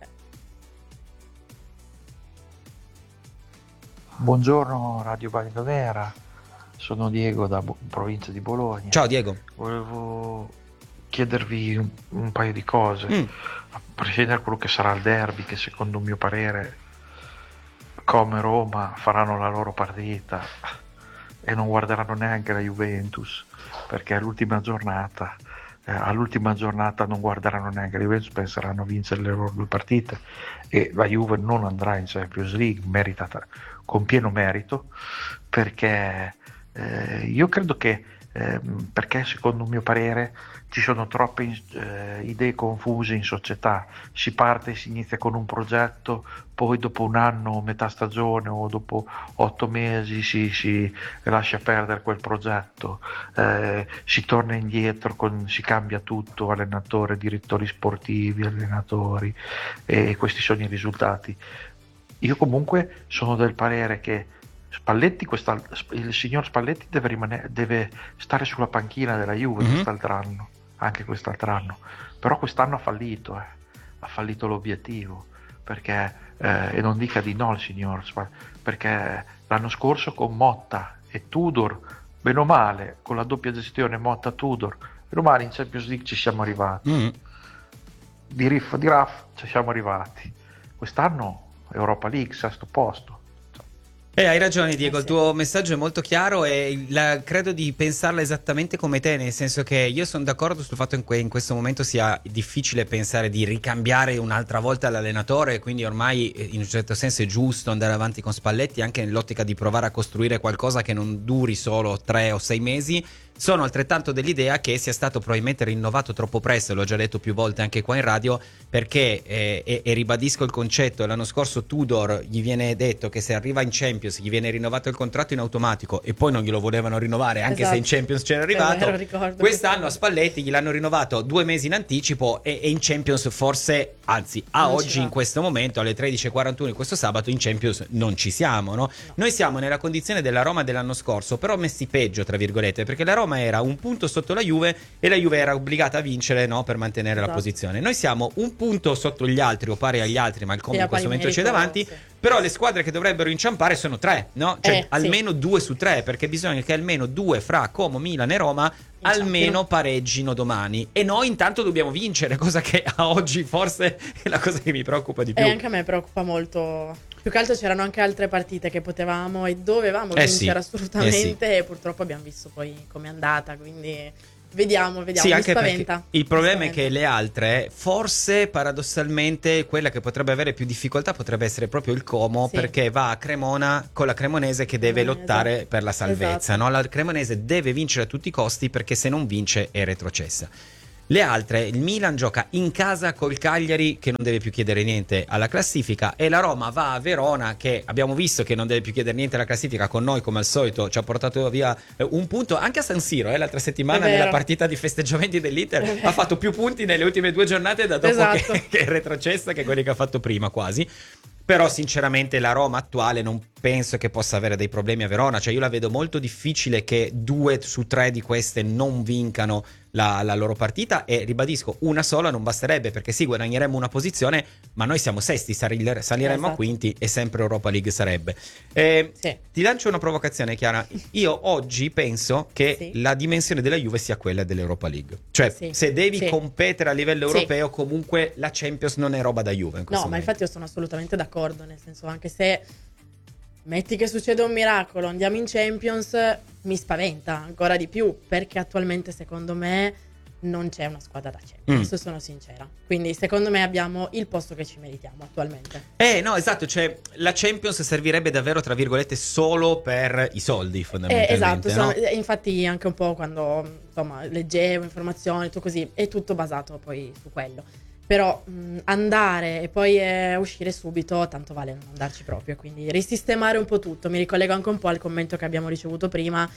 Buongiorno Radio Bianconera, sono Diego da provincia di Bologna. Ciao Diego. Volevo chiedervi un paio di cose, a prescindere da quello che sarà il derby, che secondo mio parere come Roma faranno la loro partita e non guarderanno neanche la Juventus, perché all'ultima giornata non guarderanno neanche la Juventus, penseranno a vincere le loro 2 partite e la Juve non andrà in Champions League, meritata con pieno merito, perché io credo che perché secondo mio parere ci sono troppe idee confuse in società. Si parte e si inizia con un progetto, poi dopo un anno, metà stagione o dopo 8 mesi si lascia perdere quel progetto, si torna indietro, si cambia tutto, allenatore, direttori sportivi, allenatori, e questi sono i risultati. Io comunque sono del parere che Spalletti, il signor Spalletti deve stare sulla panchina della Juve anche quest'altro anno, però quest'anno ha fallito l'obiettivo, perché e non dica di no il signor Spalletti, perché l'anno scorso con Motta e Tudor, bene o male, con la doppia gestione Motta-Tudor, bene o male in Champions League ci siamo arrivati, di riff di raff ci siamo arrivati. Quest'anno Europa League, 6° posto. Hai ragione Diego, il tuo messaggio è molto chiaro e credo di pensarla esattamente come te, nel senso che io sono d'accordo sul fatto che in questo momento sia difficile pensare di ricambiare un'altra volta l'allenatore, quindi ormai in un certo senso è giusto andare avanti con Spalletti anche nell'ottica di provare a costruire qualcosa che non duri solo 3 o 6 mesi, sono altrettanto dell'idea che sia stato probabilmente rinnovato troppo presto, l'ho già detto più volte anche qua in radio, perché e ribadisco il concetto, l'anno scorso Tudor gli viene detto che se arriva in Champions gli viene rinnovato il contratto in automatico e poi non glielo volevano rinnovare anche se in Champions c'era arrivato. Quest'anno a Spalletti gliel'hanno rinnovato 2 mesi in anticipo e in Champions forse, anzi a oggi in questo momento alle 13:41 questo sabato in Champions non ci siamo, no? Noi siamo nella condizione della Roma dell'anno scorso, però messi peggio tra virgolette, perché la Roma era un punto sotto la Juve e la Juve era obbligata a vincere, no, per mantenere la posizione. Noi siamo un punto sotto gli altri o pari agli altri, ma il Como in questo momento c'è davanti, però le squadre che dovrebbero inciampare sono 3, no? Cioè almeno 2 su 3, perché bisogna che almeno 2 fra Como, Milan e Roma almeno pareggino domani, e noi intanto dobbiamo vincere, cosa che a oggi forse è la cosa che mi preoccupa di più. E anche a me preoccupa molto. Più che altro c'erano anche altre partite che potevamo e dovevamo vincere assolutamente, e purtroppo abbiamo visto poi com'è andata, quindi vediamo, sì, mi spaventa. Il problema è che le altre, forse paradossalmente quella che potrebbe avere più difficoltà potrebbe essere proprio il Como, perché va a Cremona con la Cremonese che deve lottare per la salvezza, no? La Cremonese deve vincere a tutti i costi, perché se non vince è retrocessa. Le altre, il Milan gioca in casa col Cagliari che non deve più chiedere niente alla classifica, e la Roma va a Verona che abbiamo visto che non deve più chiedere niente alla classifica, con noi come al solito ci ha portato via un punto anche a San Siro l'altra settimana nella partita di festeggiamenti dell'Inter, ha fatto più punti nelle ultime 2 giornate da dopo che è retrocessa che quelli che ha fatto prima quasi. Però sinceramente la Roma attuale non penso che possa avere dei problemi a Verona, cioè io la vedo molto difficile che 2 su 3 di queste non vincano la loro partita, e ribadisco, una sola non basterebbe, perché sì, guadagneremmo una posizione, ma noi siamo sesti, saliremmo a quinti e sempre Europa League sarebbe. Ti lancio una provocazione, Chiara. Io oggi penso che la dimensione della Juve sia quella dell'Europa League, cioè se devi competere a livello europeo comunque la Champions non è roba da Juve in questo momento. Ma infatti io sono assolutamente d'accordo, nel senso, anche se metti che succede un miracolo, andiamo in Champions, mi spaventa ancora di più, perché attualmente secondo me non c'è una squadra da Champions, sono sincera. Quindi secondo me abbiamo il posto che ci meritiamo attualmente. No, esatto, cioè la Champions servirebbe davvero tra virgolette solo per i soldi fondamentalmente. Esatto, no? Infatti anche un po' quando insomma leggevo informazioni, tutto così, è tutto basato poi su quello. Però andare e poi uscire subito, tanto vale non andarci proprio, quindi risistemare un po' tutto. Mi ricollego anche un po' al commento che abbiamo ricevuto prima,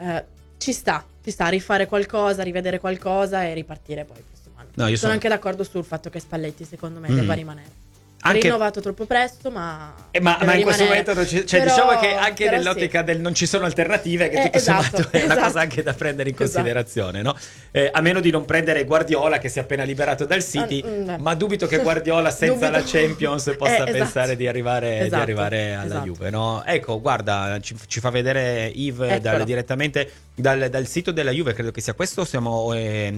ci sta rifare qualcosa, rivedere qualcosa e ripartire poi il prossimo anno. No, sono anche d'accordo sul fatto che Spalletti secondo me debba rimanere. Rinnovato troppo presto, ma in questo momento diciamo che anche nell'ottica del non ci sono alternative, che tutto sommato è una cosa anche da prendere in considerazione, no? A meno di non prendere Guardiola che si è appena liberato dal City, ma dubito che Guardiola senza la Champions possa pensare di arrivare alla Juve, no? Ecco, guarda, ci fa vedere Yves direttamente dal sito della Juve, credo che sia questo, siamo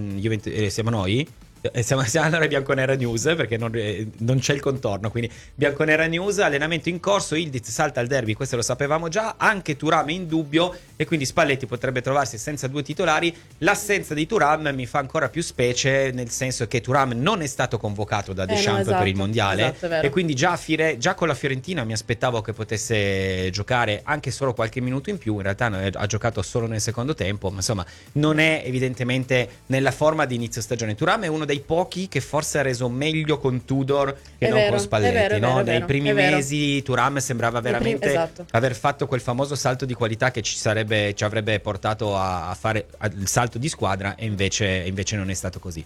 noi? Siamo alla Bianconera News, perché non c'è il contorno, quindi Bianconera News, allenamento in corso, Ildiz salta al derby, questo lo sapevamo già, anche Thuram è in dubbio e quindi Spalletti potrebbe trovarsi senza 2 titolari. L'assenza di Thuram mi fa ancora più specie, nel senso che Thuram non è stato convocato da Deschamps per il mondiale, e quindi già con la Fiorentina mi aspettavo che potesse giocare anche solo qualche minuto in più, in realtà ha giocato solo nel secondo tempo, ma insomma non è evidentemente nella forma di inizio stagione. Thuram è uno dei pochi che forse ha reso meglio con Tudor che non con Spalletti, no? Nei primi mesi Thuram sembrava veramente aver fatto quel famoso salto di qualità che ci avrebbe portato a fare il salto di squadra, e invece non è stato così.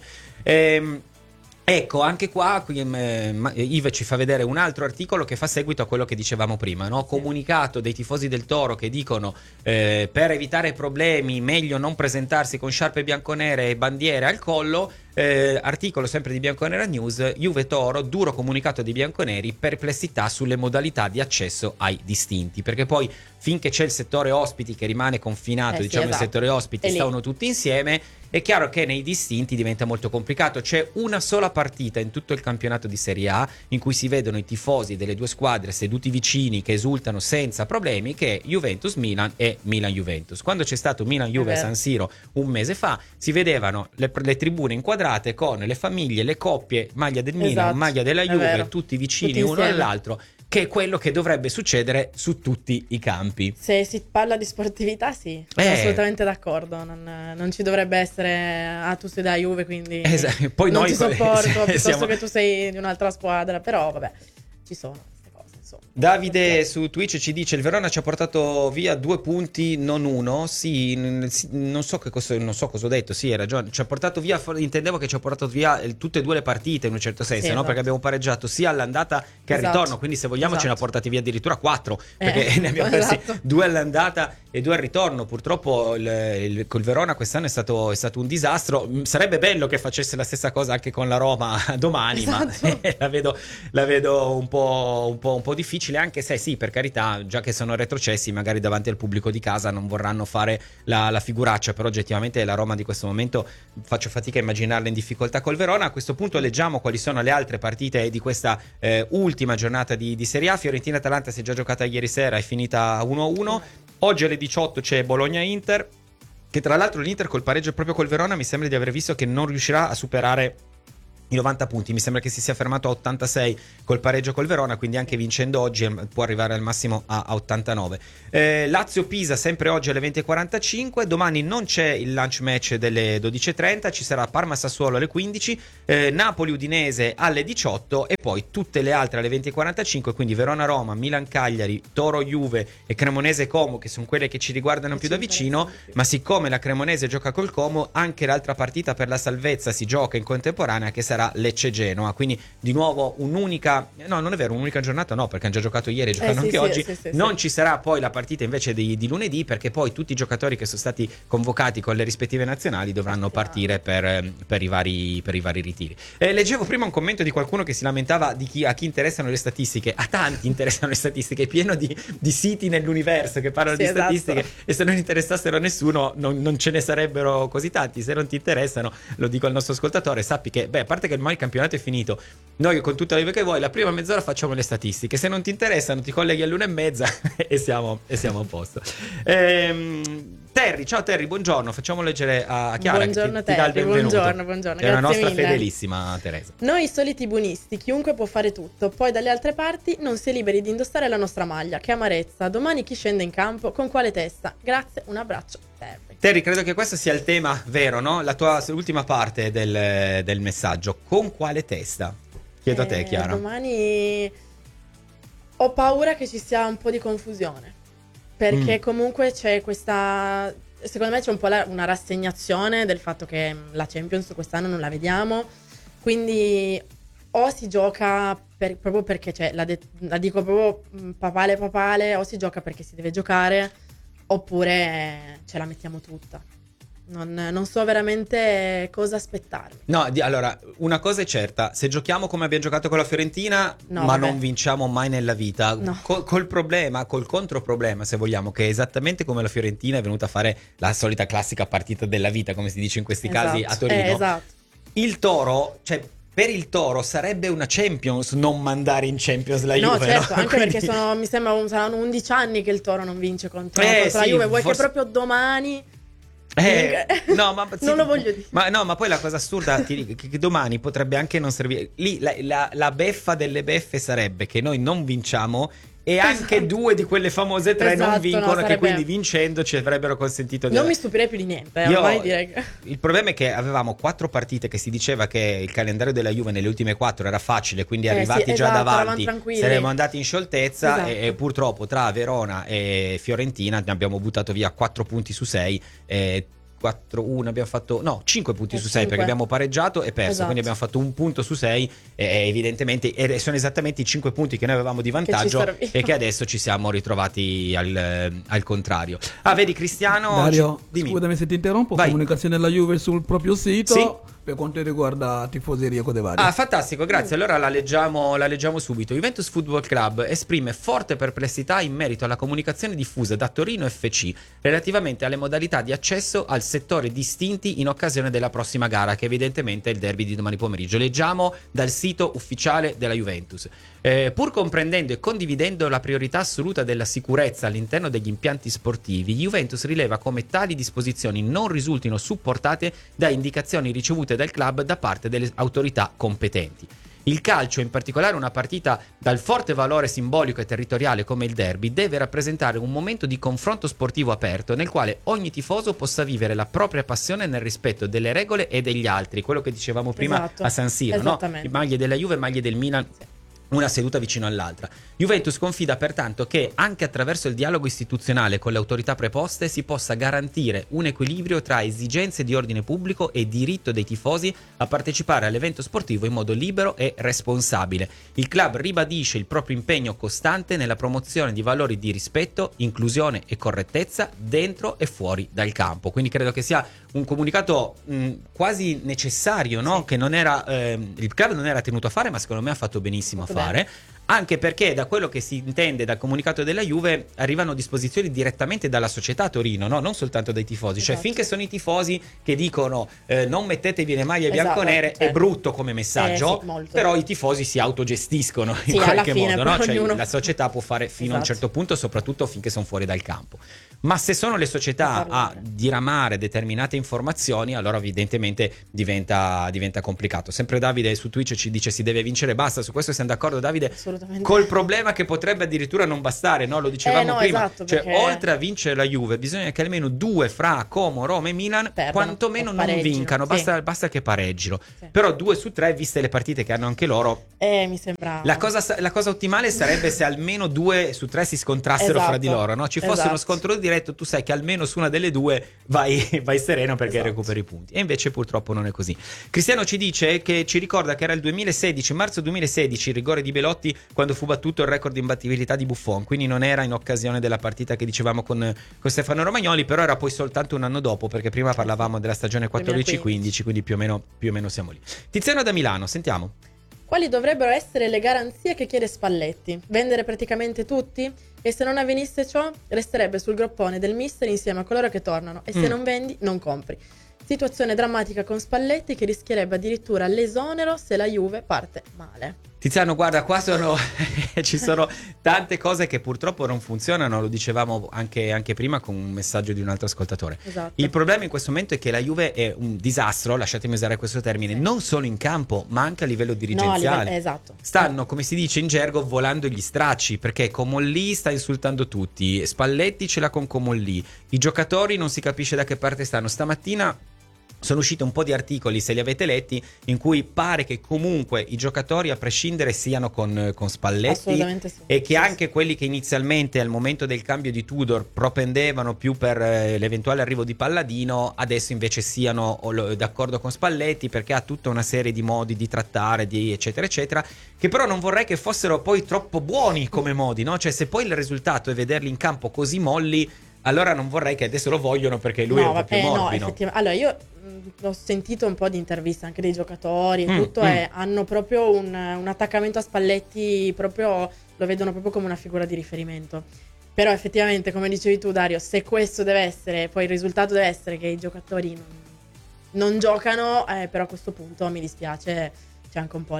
Ecco, anche qua Yves ci fa vedere un altro articolo che fa seguito a quello che dicevamo prima, no? Comunicato dei tifosi del Toro che dicono per evitare problemi meglio non presentarsi con sciarpe bianconere e bandiere al collo. Articolo sempre di Bianconera News, Juve Toro, duro comunicato dei bianconeri, perplessità sulle modalità di accesso ai distinti, perché poi finché c'è il settore ospiti che rimane confinato, il settore ospiti stavano tutti insieme, è chiaro che nei distinti diventa molto complicato. C'è una sola partita in tutto il campionato di Serie A in cui si vedono i tifosi delle 2 squadre seduti vicini che esultano senza problemi, che è Juventus-Milan e Milan-Juventus. Quando c'è stato Milan-Juve a San Siro un mese fa, si vedevano le tribune inquadrate con le famiglie, le coppie, maglia del Milan, maglia della Juve, tutti vicini uno all'altro, che è quello che dovrebbe succedere su tutti i campi. Se si parla di sportività, sì, sono assolutamente d'accordo. Non ci dovrebbe essere tu sei da Juve, quindi poi non noi ti sopporto, piuttosto siamo... che tu sei di un'altra squadra, però vabbè, ci sono. Davide su Twitch ci dice: il Verona ci ha portato via 2 punti, non 1. Sì, non so cosa ho detto. Sì, hai ragione. Ci ha portato via. Intendevo che ci ha portato via tutte e 2 le partite in un certo senso, sì, no? esatto. Perché abbiamo pareggiato sia all'andata che al ritorno. Quindi, se vogliamo, ce ne ha portati via addirittura 4. Perché ne abbiamo persi 2 all'andata e 2 al ritorno. Purtroppo col Verona quest'anno è stato un disastro. Sarebbe bello che facesse la stessa cosa anche con la Roma domani, ma la vedo un po' difficile. Anche se sì, per carità, già che sono retrocessi, magari davanti al pubblico di casa non vorranno fare la figuraccia, però oggettivamente la Roma di questo momento faccio fatica a immaginarla in difficoltà col Verona. A questo punto leggiamo quali sono le altre partite di questa ultima giornata di Serie A. Fiorentina-Atalanta si è già giocata ieri sera, è finita 1-1. Oggi alle 18 c'è Bologna-Inter, che tra l'altro l'Inter col pareggio proprio col Verona mi sembra di aver visto che non riuscirà a superare i 90 punti, mi sembra che si sia fermato a 86 col pareggio col Verona, quindi anche vincendo oggi può arrivare al massimo a 89. Lazio-Pisa sempre oggi alle 20:45, domani non c'è il lunch match delle 12:30, ci sarà Parma-Sassuolo alle 15, Napoli-Udinese alle 18 e poi tutte le altre alle 20:45, quindi Verona-Roma, Milan-Cagliari, Toro-Juve e Cremonese-Como, che sono quelle che ci riguardano più da vicino, ma siccome la Cremonese gioca col Como, anche l'altra partita per la salvezza si gioca in contemporanea, che sarà Lecce-Genoa, quindi di nuovo un'unica giornata, no, perché hanno già giocato ieri, giocano anche oggi. Non ci sarà poi la partita invece di lunedì, perché poi tutti i giocatori che sono stati convocati con le rispettive nazionali dovranno partire per i vari ritiri. Leggevo prima un commento di qualcuno che si lamentava a chi interessano le statistiche. A tanti interessano le statistiche, è pieno di siti nell'universo che parlano di statistiche, e se non interessassero a nessuno non ce ne sarebbero così tanti. Se non ti interessano, lo dico al nostro ascoltatore, sappi che a parte che ormai il campionato è finito, noi con tutta la live che vuoi la prima mezz'ora facciamo le statistiche, se non ti interessano ti colleghi all'1:30 e siamo a posto. Terry, ciao Terry, buongiorno, facciamo leggere a Chiara. Buongiorno che ti dà il benvenuto. Buongiorno, è una nostra mille. fedelissima Teresa. Noi soliti buonisti, chiunque può fare tutto, poi dalle altre parti non si è liberi di indossare la nostra maglia. Che amarezza, domani chi scende in campo, con quale testa? Grazie, un abbraccio Terry. Terry, credo che questo sia il tema vero, no? La tua ultima parte del messaggio. Con quale testa? Chiedo a te, Chiara. Domani ho paura che ci sia un po' di confusione, perché comunque c'è questa, secondo me c'è un po' una rassegnazione del fatto che la Champions quest'anno non la vediamo, quindi o si gioca proprio perché la dico proprio papale, o si gioca perché si deve giocare, oppure ce la mettiamo tutta. Non so veramente cosa aspettarmi. No, allora, una cosa è certa: se giochiamo come abbiamo giocato con la Fiorentina, non vinciamo mai nella vita. No. Col controproblema, se vogliamo, che è esattamente come la Fiorentina è venuta a fare la solita classica partita della vita, come si dice in questi casi a Torino. Esatto. Il Toro, per il Toro sarebbe una Champions non mandare in Champions la Juve. No, certo, no? anche perché mi sembra saranno 11 anni che il Toro non vince contro la Juve. Vuoi che proprio domani... no, ma non lo voglio dire. Ma poi la cosa assurda che domani potrebbe anche non servire. Lì la beffa delle beffe sarebbe che noi non vinciamo e anche 2 di quelle famose 3 non vincono, che quindi vincendo ci avrebbero consentito di... Non mi stupirei più di niente, ormai direi che... Il problema è che avevamo 4 partite che si diceva che il calendario della Juve nelle ultime 4 era facile, quindi arrivati già davanti saremmo andati in scioltezza, e purtroppo tra Verona e Fiorentina ne abbiamo buttato via 4 punti su 6, 4-1 abbiamo fatto 5 punti su 6 perché abbiamo pareggiato e perso, quindi abbiamo fatto 1 punto su 6 evidentemente sono esattamente i 5 punti che noi avevamo di vantaggio e che adesso ci siamo ritrovati al contrario. Vedi Cristiano, Dario, scusami se ti interrompo. Vai. Comunicazione della Juve sul proprio sito. Sì. Per quanto riguarda tifoseria cose varie. Fantastico, grazie. Allora la leggiamo subito. Juventus Football Club esprime forte perplessità in merito alla comunicazione diffusa da Torino FC relativamente alle modalità di accesso al settore distinti in occasione della prossima gara, che evidentemente è il derby di domani pomeriggio. Leggiamo dal sito ufficiale della Juventus. Pur comprendendo e condividendo la priorità assoluta della sicurezza all'interno degli impianti sportivi, Juventus rileva come tali disposizioni non risultino supportate da indicazioni ricevute dal club da parte delle autorità competenti. Il calcio, in particolare una partita dal forte valore simbolico e territoriale come il derby, deve rappresentare un momento di confronto sportivo aperto nel quale ogni tifoso possa vivere la propria passione nel rispetto delle regole e degli altri, quello che dicevamo prima a San Siro, no? Maglie della Juve, maglie del Milan, una seduta vicino all'altra. Juventus confida pertanto che anche attraverso il dialogo istituzionale con le autorità preposte si possa garantire un equilibrio tra esigenze di ordine pubblico e diritto dei tifosi a partecipare all'evento sportivo in modo libero e responsabile. Il club ribadisce il proprio impegno costante nella promozione di valori di rispetto, inclusione e correttezza dentro e fuori dal campo. Quindi credo che sia un comunicato quasi necessario, no? Che non era il club non era tenuto a fare, ma secondo me ha fatto benissimo a fare. Anche perché da quello che si intende dal comunicato della Juve arrivano disposizioni direttamente dalla società Torino, no? Non soltanto dai tifosi. Cioè finché sono i tifosi che dicono non mettetevi le maglie bianconere, è brutto come messaggio, però i tifosi si autogestiscono in qualche modo, no? Cioè la società può fare fino a un certo punto, soprattutto finché sono fuori dal campo. Ma se sono le società a diramare determinate informazioni, allora evidentemente diventa complicato. Sempre Davide su Twitch ci dice si deve vincere, basta. Su questo siamo d'accordo, Davide, col problema che potrebbe addirittura non bastare, no? Lo dicevamo prima, cioè perché oltre a vincere la Juve bisogna che almeno due fra Como, Roma e Milan quantomeno non vincano, basta che pareggino. Però 2 su 3, viste le partite che hanno anche loro, mi sembra la cosa ottimale sarebbe se almeno 2 su 3 si scontrassero fra di loro, no? Ci fosse uno scontro diretto, tu sai che almeno su una delle due vai sereno perché recuperi i punti, e invece purtroppo non è così. Cristiano ci dice che ci ricorda che era il 2016, marzo 2016, il rigore di Belotti quando fu battuto il record di imbattibilità di Buffon, quindi non era in occasione della partita che dicevamo con Stefano Romagnoli, però era poi soltanto un anno dopo, perché prima parlavamo della stagione 14-15, quindi più o meno siamo lì. Tiziano da Milano, sentiamo. Quali dovrebbero essere le garanzie che chiede Spalletti? Vendere praticamente tutti? E se non avvenisse ciò, resterebbe sul groppone del mister insieme a coloro che tornano, e se non vendi, non compri. Situazione drammatica con Spalletti che rischierebbe addirittura l'esonero se la Juve parte male. Tiziano, guarda, qua ci sono tante cose che purtroppo non funzionano, lo dicevamo anche prima con un messaggio di un altro ascoltatore. Esatto. Il problema in questo momento è che la Juve è un disastro, lasciatemi usare questo termine, non solo in campo ma anche a livello dirigenziale. Esatto. Stanno, come si dice in gergo, volando gli stracci, perché Comolli sta insultando tutti, Spalletti ce l'ha con Comolli, i giocatori non si capisce da che parte stanno. Stamattina sono usciti un po' di articoli, se li avete letti, in cui pare che comunque i giocatori a prescindere siano con Spalletti, e che anche quelli che inizialmente al momento del cambio di Tudor propendevano più per l'eventuale arrivo di Palladino adesso invece siano d'accordo con Spalletti, perché ha tutta una serie di modi di trattare, di eccetera eccetera, che però non vorrei che fossero poi troppo buoni come modi, no? Cioè se poi il risultato è vederli in campo così molli, allora non vorrei che adesso lo vogliono perché lui è un po' più morbido. Allora io ho sentito un po' di interviste anche dei giocatori e tutto, e hanno proprio un attaccamento a Spalletti, proprio lo vedono proprio come una figura di riferimento. Però effettivamente, come dicevi tu Dario, se questo deve essere, poi il risultato deve essere che i giocatori non giocano, però a questo punto mi dispiace, c'è anche un po'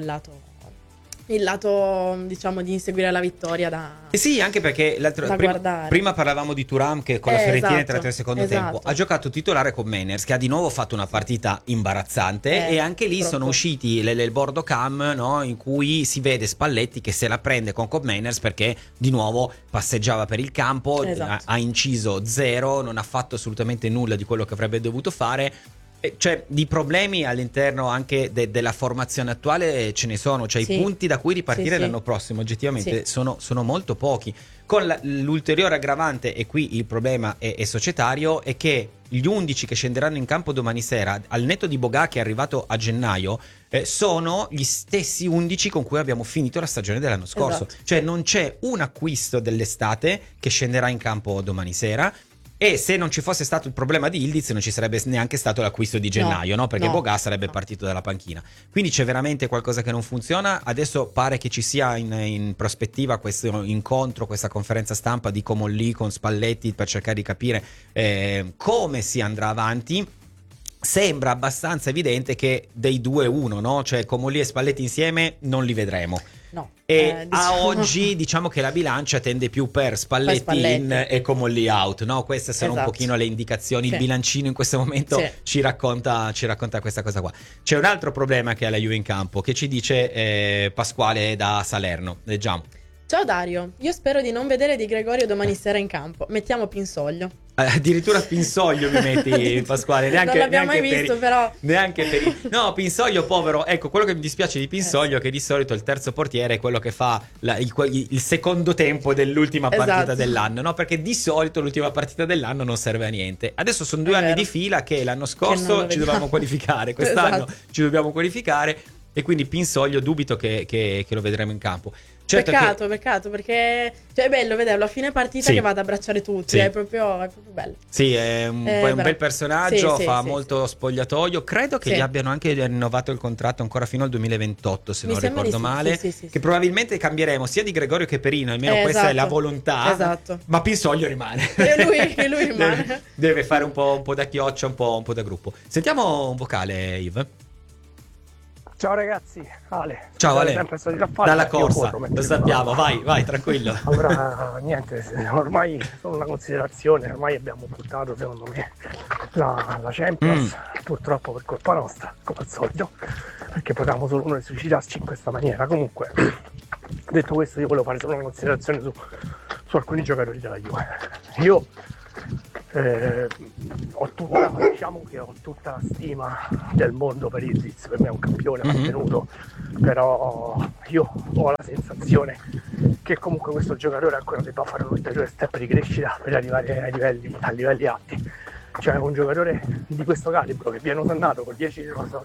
il lato diciamo di inseguire la vittoria da sì, anche perché prima parlavamo di Thuram che con la Fiorentina entra al secondo tempo, ha giocato titolare con Meiners che ha di nuovo fatto una partita imbarazzante, e anche lì sono usciti il bordo cam, no, in cui si vede Spalletti che se la prende con Meiners perché di nuovo passeggiava per il campo, ha inciso 0, non ha fatto assolutamente nulla di quello che avrebbe dovuto fare. Cioè di problemi all'interno anche della formazione attuale ce ne sono, cioè i punti da cui ripartire l'anno prossimo oggettivamente sono molto pochi, con l'ulteriore aggravante, e qui il problema è societario, è che gli 11 che scenderanno in campo domani sera, al netto di Bogà che è arrivato a gennaio, sono gli stessi 11 con cui abbiamo finito la stagione dell'anno scorso. Cioè non c'è un acquisto dell'estate che scenderà in campo domani sera. E se non ci fosse stato il problema di Ildiz non ci sarebbe neanche stato l'acquisto di gennaio, no? Perché Bogà sarebbe partito dalla panchina. Quindi c'è veramente qualcosa che non funziona. Adesso pare che ci sia in prospettiva questo incontro, questa conferenza stampa di Comolli con Spalletti per cercare di capire come si andrà avanti. Sembra abbastanza evidente che dei 2 uno, no? Cioè Comolli e Spalletti insieme non li vedremo. No. E a oggi diciamo che la bilancia tende più per Spalletti in e Comolli out, no? Queste sono un pochino le indicazioni. Il bilancino in questo momento ci racconta questa cosa qua. C'è un altro problema che ha la Juve in campo, che ci dice Pasquale da Salerno. Leggiamo. Ciao Dario, io spero di non vedere Di Gregorio domani sera in campo. Mettiamo Pinsoglio. Addirittura Pinsoglio mi metti, Pasquale. Non l'abbiamo mai visto, però. Neanche per no, Pinsoglio, povero. Ecco, quello che mi dispiace di Pinsoglio è che di solito il terzo portiere è quello che fa il secondo tempo dell'ultima partita dell'anno, no? Perché di solito l'ultima partita dell'anno non serve a niente. Adesso sono 2 anni di fila che l'anno scorso ci dovevamo qualificare, quest'anno ci dobbiamo qualificare. E quindi Pinsoglio dubito che lo vedremo in campo. Certo, peccato, perché è bello vederlo a fine partita che va ad abbracciare tutti, è proprio bello. Sì, è un bel personaggio, fa molto spogliatoio. Credo che gli abbiano anche rinnovato il contratto ancora fino al 2028, se non ricordo male. Che probabilmente cambieremo sia di Gregorio che Perino, almeno questa è la volontà. Esatto. Ma Pinsoglio rimane. E lui rimane. Deve fare un po' da chioccia, un po' da gruppo. Sentiamo un vocale, Yves. Ciao ragazzi, Ale. Ciao Ale, dalla corsa, lo sappiamo, vai tranquillo. Allora, niente, ormai sono una considerazione, ormai abbiamo buttato secondo me la Champions, purtroppo per colpa nostra, come al solito, perché potevamo solo noi suicidarci in questa maniera. Comunque, detto questo, io volevo fare solo una considerazione su alcuni giocatori della Juve. Io ho tutta la stima del mondo per Ildiz, per me è un campione mantenuto, però io ho la sensazione che comunque questo giocatore ancora debba fare un ulteriore step di crescita per arrivare a livelli alti. Cioè un giocatore di questo calibro che viene osannato con il 10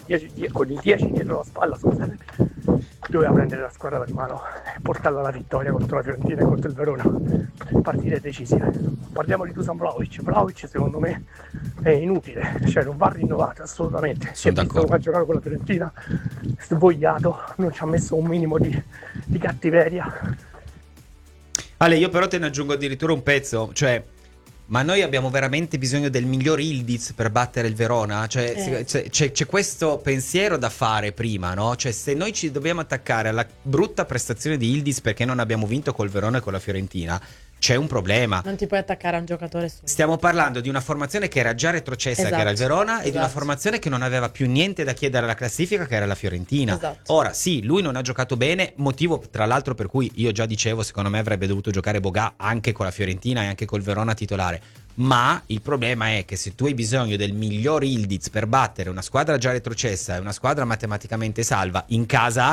dietro la spalla, scusate, doveva prendere la squadra per mano e portarla alla vittoria contro la Fiorentina e contro il Verona, partite decisive. Parliamo di Dusan Vlahovic secondo me è inutile, cioè non va rinnovato assolutamente. Si è visto come ha giocato con la Fiorentina, svogliato, non ci ha messo un minimo di cattiveria. Ale, io però te ne aggiungo addirittura un pezzo, cioè ma noi abbiamo veramente bisogno del miglior Ildiz per battere il Verona? Cioè, c'è questo pensiero da fare prima, no? Cioè, se noi ci dobbiamo attaccare alla brutta prestazione di Ildiz perché non abbiamo vinto col Verona e con la Fiorentina, c'è un problema. Non ti puoi attaccare a un giocatore solo. Stiamo parlando di una formazione che era già retrocessa, che era il Verona, e di una formazione che non aveva più niente da chiedere alla classifica, che era la Fiorentina. Ora, sì, lui non ha giocato bene, motivo tra l'altro per cui io già dicevo, secondo me avrebbe dovuto giocare Bogà anche con la Fiorentina e anche col Verona titolare. Ma il problema è che se tu hai bisogno del miglior Ildiz per battere una squadra già retrocessa e una squadra matematicamente salva in casa,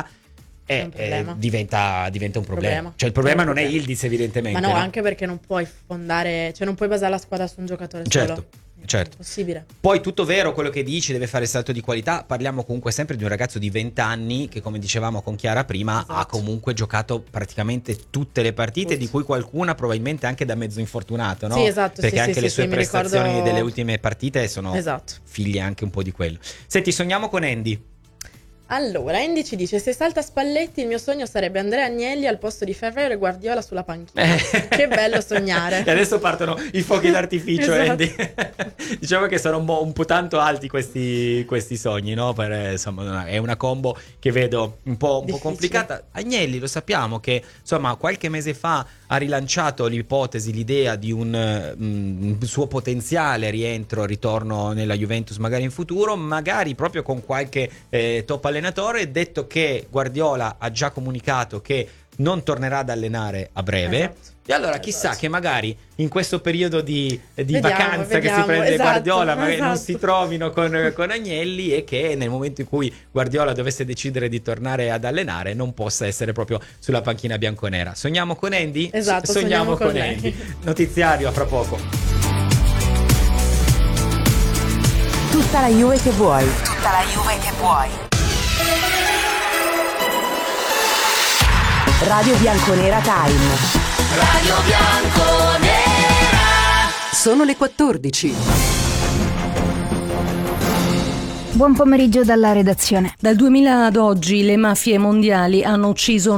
diventa un problema. Cioè il problema non è Ildiz, evidentemente. Ma no, anche perché non puoi fondare, cioè non puoi basare la squadra su un giocatore solo. Certo. È impossibile. Poi tutto vero quello che dici, deve fare il salto di qualità. Parliamo comunque sempre di un ragazzo di 20 anni che, come dicevamo con Chiara prima, ha comunque giocato praticamente tutte le partite, di cui qualcuna probabilmente anche da mezzo infortunato, no? Sì, esatto. Perché anche le sue prestazioni ricordo delle ultime partite sono figlie anche un po' di quello. Senti, sogniamo con Andy. Allora, Andy ci dice: se salta Spalletti, il mio sogno sarebbe Andrea Agnelli al posto di Ferrero e Guardiola sulla panchina. Che bello sognare. E adesso partono i fuochi d'artificio, Andy. Diciamo che sono un po' tanto alti questi sogni, no? Insomma, è una combo che vedo un po' complicata. Agnelli, lo sappiamo che insomma qualche mese fa ha rilanciato l'ipotesi, l'idea di un suo potenziale ritorno nella Juventus magari in futuro, magari proprio con qualche top allenatore, detto che Guardiola ha già comunicato che non tornerà ad allenare a breve. E allora chissà che magari in questo periodo di vacanza che si prende Guardiola magari non si trovino con Agnelli, e che nel momento in cui Guardiola dovesse decidere di tornare ad allenare non possa essere proprio sulla panchina bianconera. Sogniamo con Andy? Esatto, sogniamo con Andy. Notiziario a fra poco. Tutta la Juve che vuoi. Tutta la Juve che vuoi. Radio Bianconera Time. Radio Bianconera. Sono le 14. Buon pomeriggio dalla redazione. Dal 2000 ad oggi le mafie mondiali hanno ucciso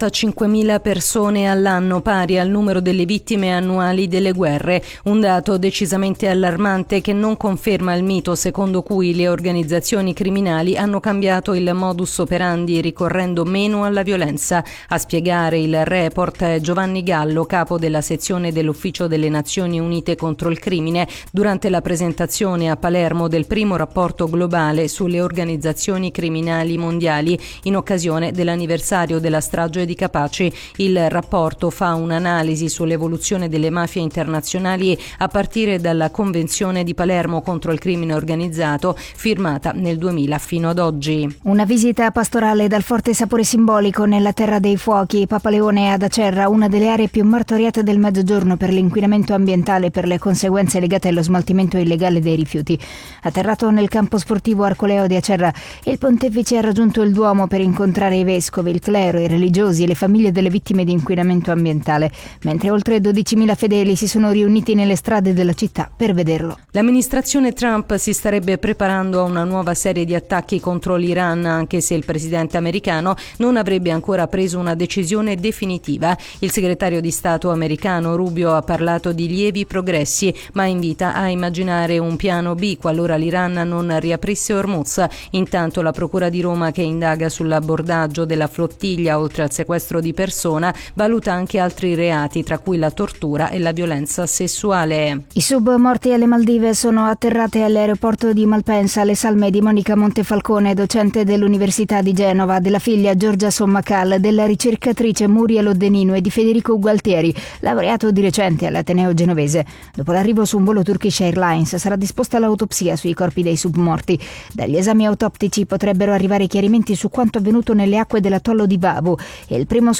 95.000 persone all'anno, pari al numero delle vittime annuali delle guerre, un dato decisamente allarmante che non conferma il mito secondo cui le organizzazioni criminali hanno cambiato il modus operandi ricorrendo meno alla violenza. A spiegare il report è Giovanni Gallo, capo della sezione dell'Ufficio delle Nazioni Unite contro il crimine, durante la presentazione a Palermo del primo rapporto globale sulle organizzazioni criminali mondiali in occasione dell'anniversario della strage di Capaci. Il rapporto fa un'analisi sull'evoluzione delle mafie internazionali a partire dalla Convenzione di Palermo contro il crimine organizzato, firmata nel 2000 fino ad oggi. Una visita pastorale dal forte sapore simbolico nella Terra dei Fuochi, Papa Leone ad Acerra, una delle aree più martoriate del Mezzogiorno per l'inquinamento ambientale e per le conseguenze legate allo smaltimento illegale dei rifiuti. Atterrato nel campo sportivo Arcoleo di Acerra, il pontefice ha raggiunto il Duomo per incontrare i vescovi, il clero, i religiosi e le famiglie delle vittime di inquinamento ambientale, mentre oltre 12.000 fedeli si sono riuniti nelle strade della città per vederlo. L'amministrazione Trump si starebbe preparando a una nuova serie di attacchi contro l'Iran, anche se il presidente americano non avrebbe ancora preso una decisione definitiva. Il segretario di Stato americano Rubio ha parlato di lievi progressi, ma invita a immaginare un piano B qualora l'Iran non riaprisse Hormuz. Intanto la Procura di Roma, che indaga sull'abbordaggio della flottiglia oltre al sequestro di persona, valuta anche altri reati, tra cui la tortura e la violenza sessuale. I sub morti alle Maldive sono atterrate all'aeroporto di Malpensa le salme di Monica Montefalcone, docente dell'Università di Genova, della figlia Giorgia Sommacal, della ricercatrice Muriel Oddenino e di Federico Gualtieri, laureato di recente all'Ateneo genovese. Dopo l'arrivo su un volo Turkish Airlines sarà disposta l'autopsia sui corpi dei submorti. Dagli esami autoptici potrebbero arrivare chiarimenti su quanto avvenuto nelle acque dell'atollo di Vavu e il primo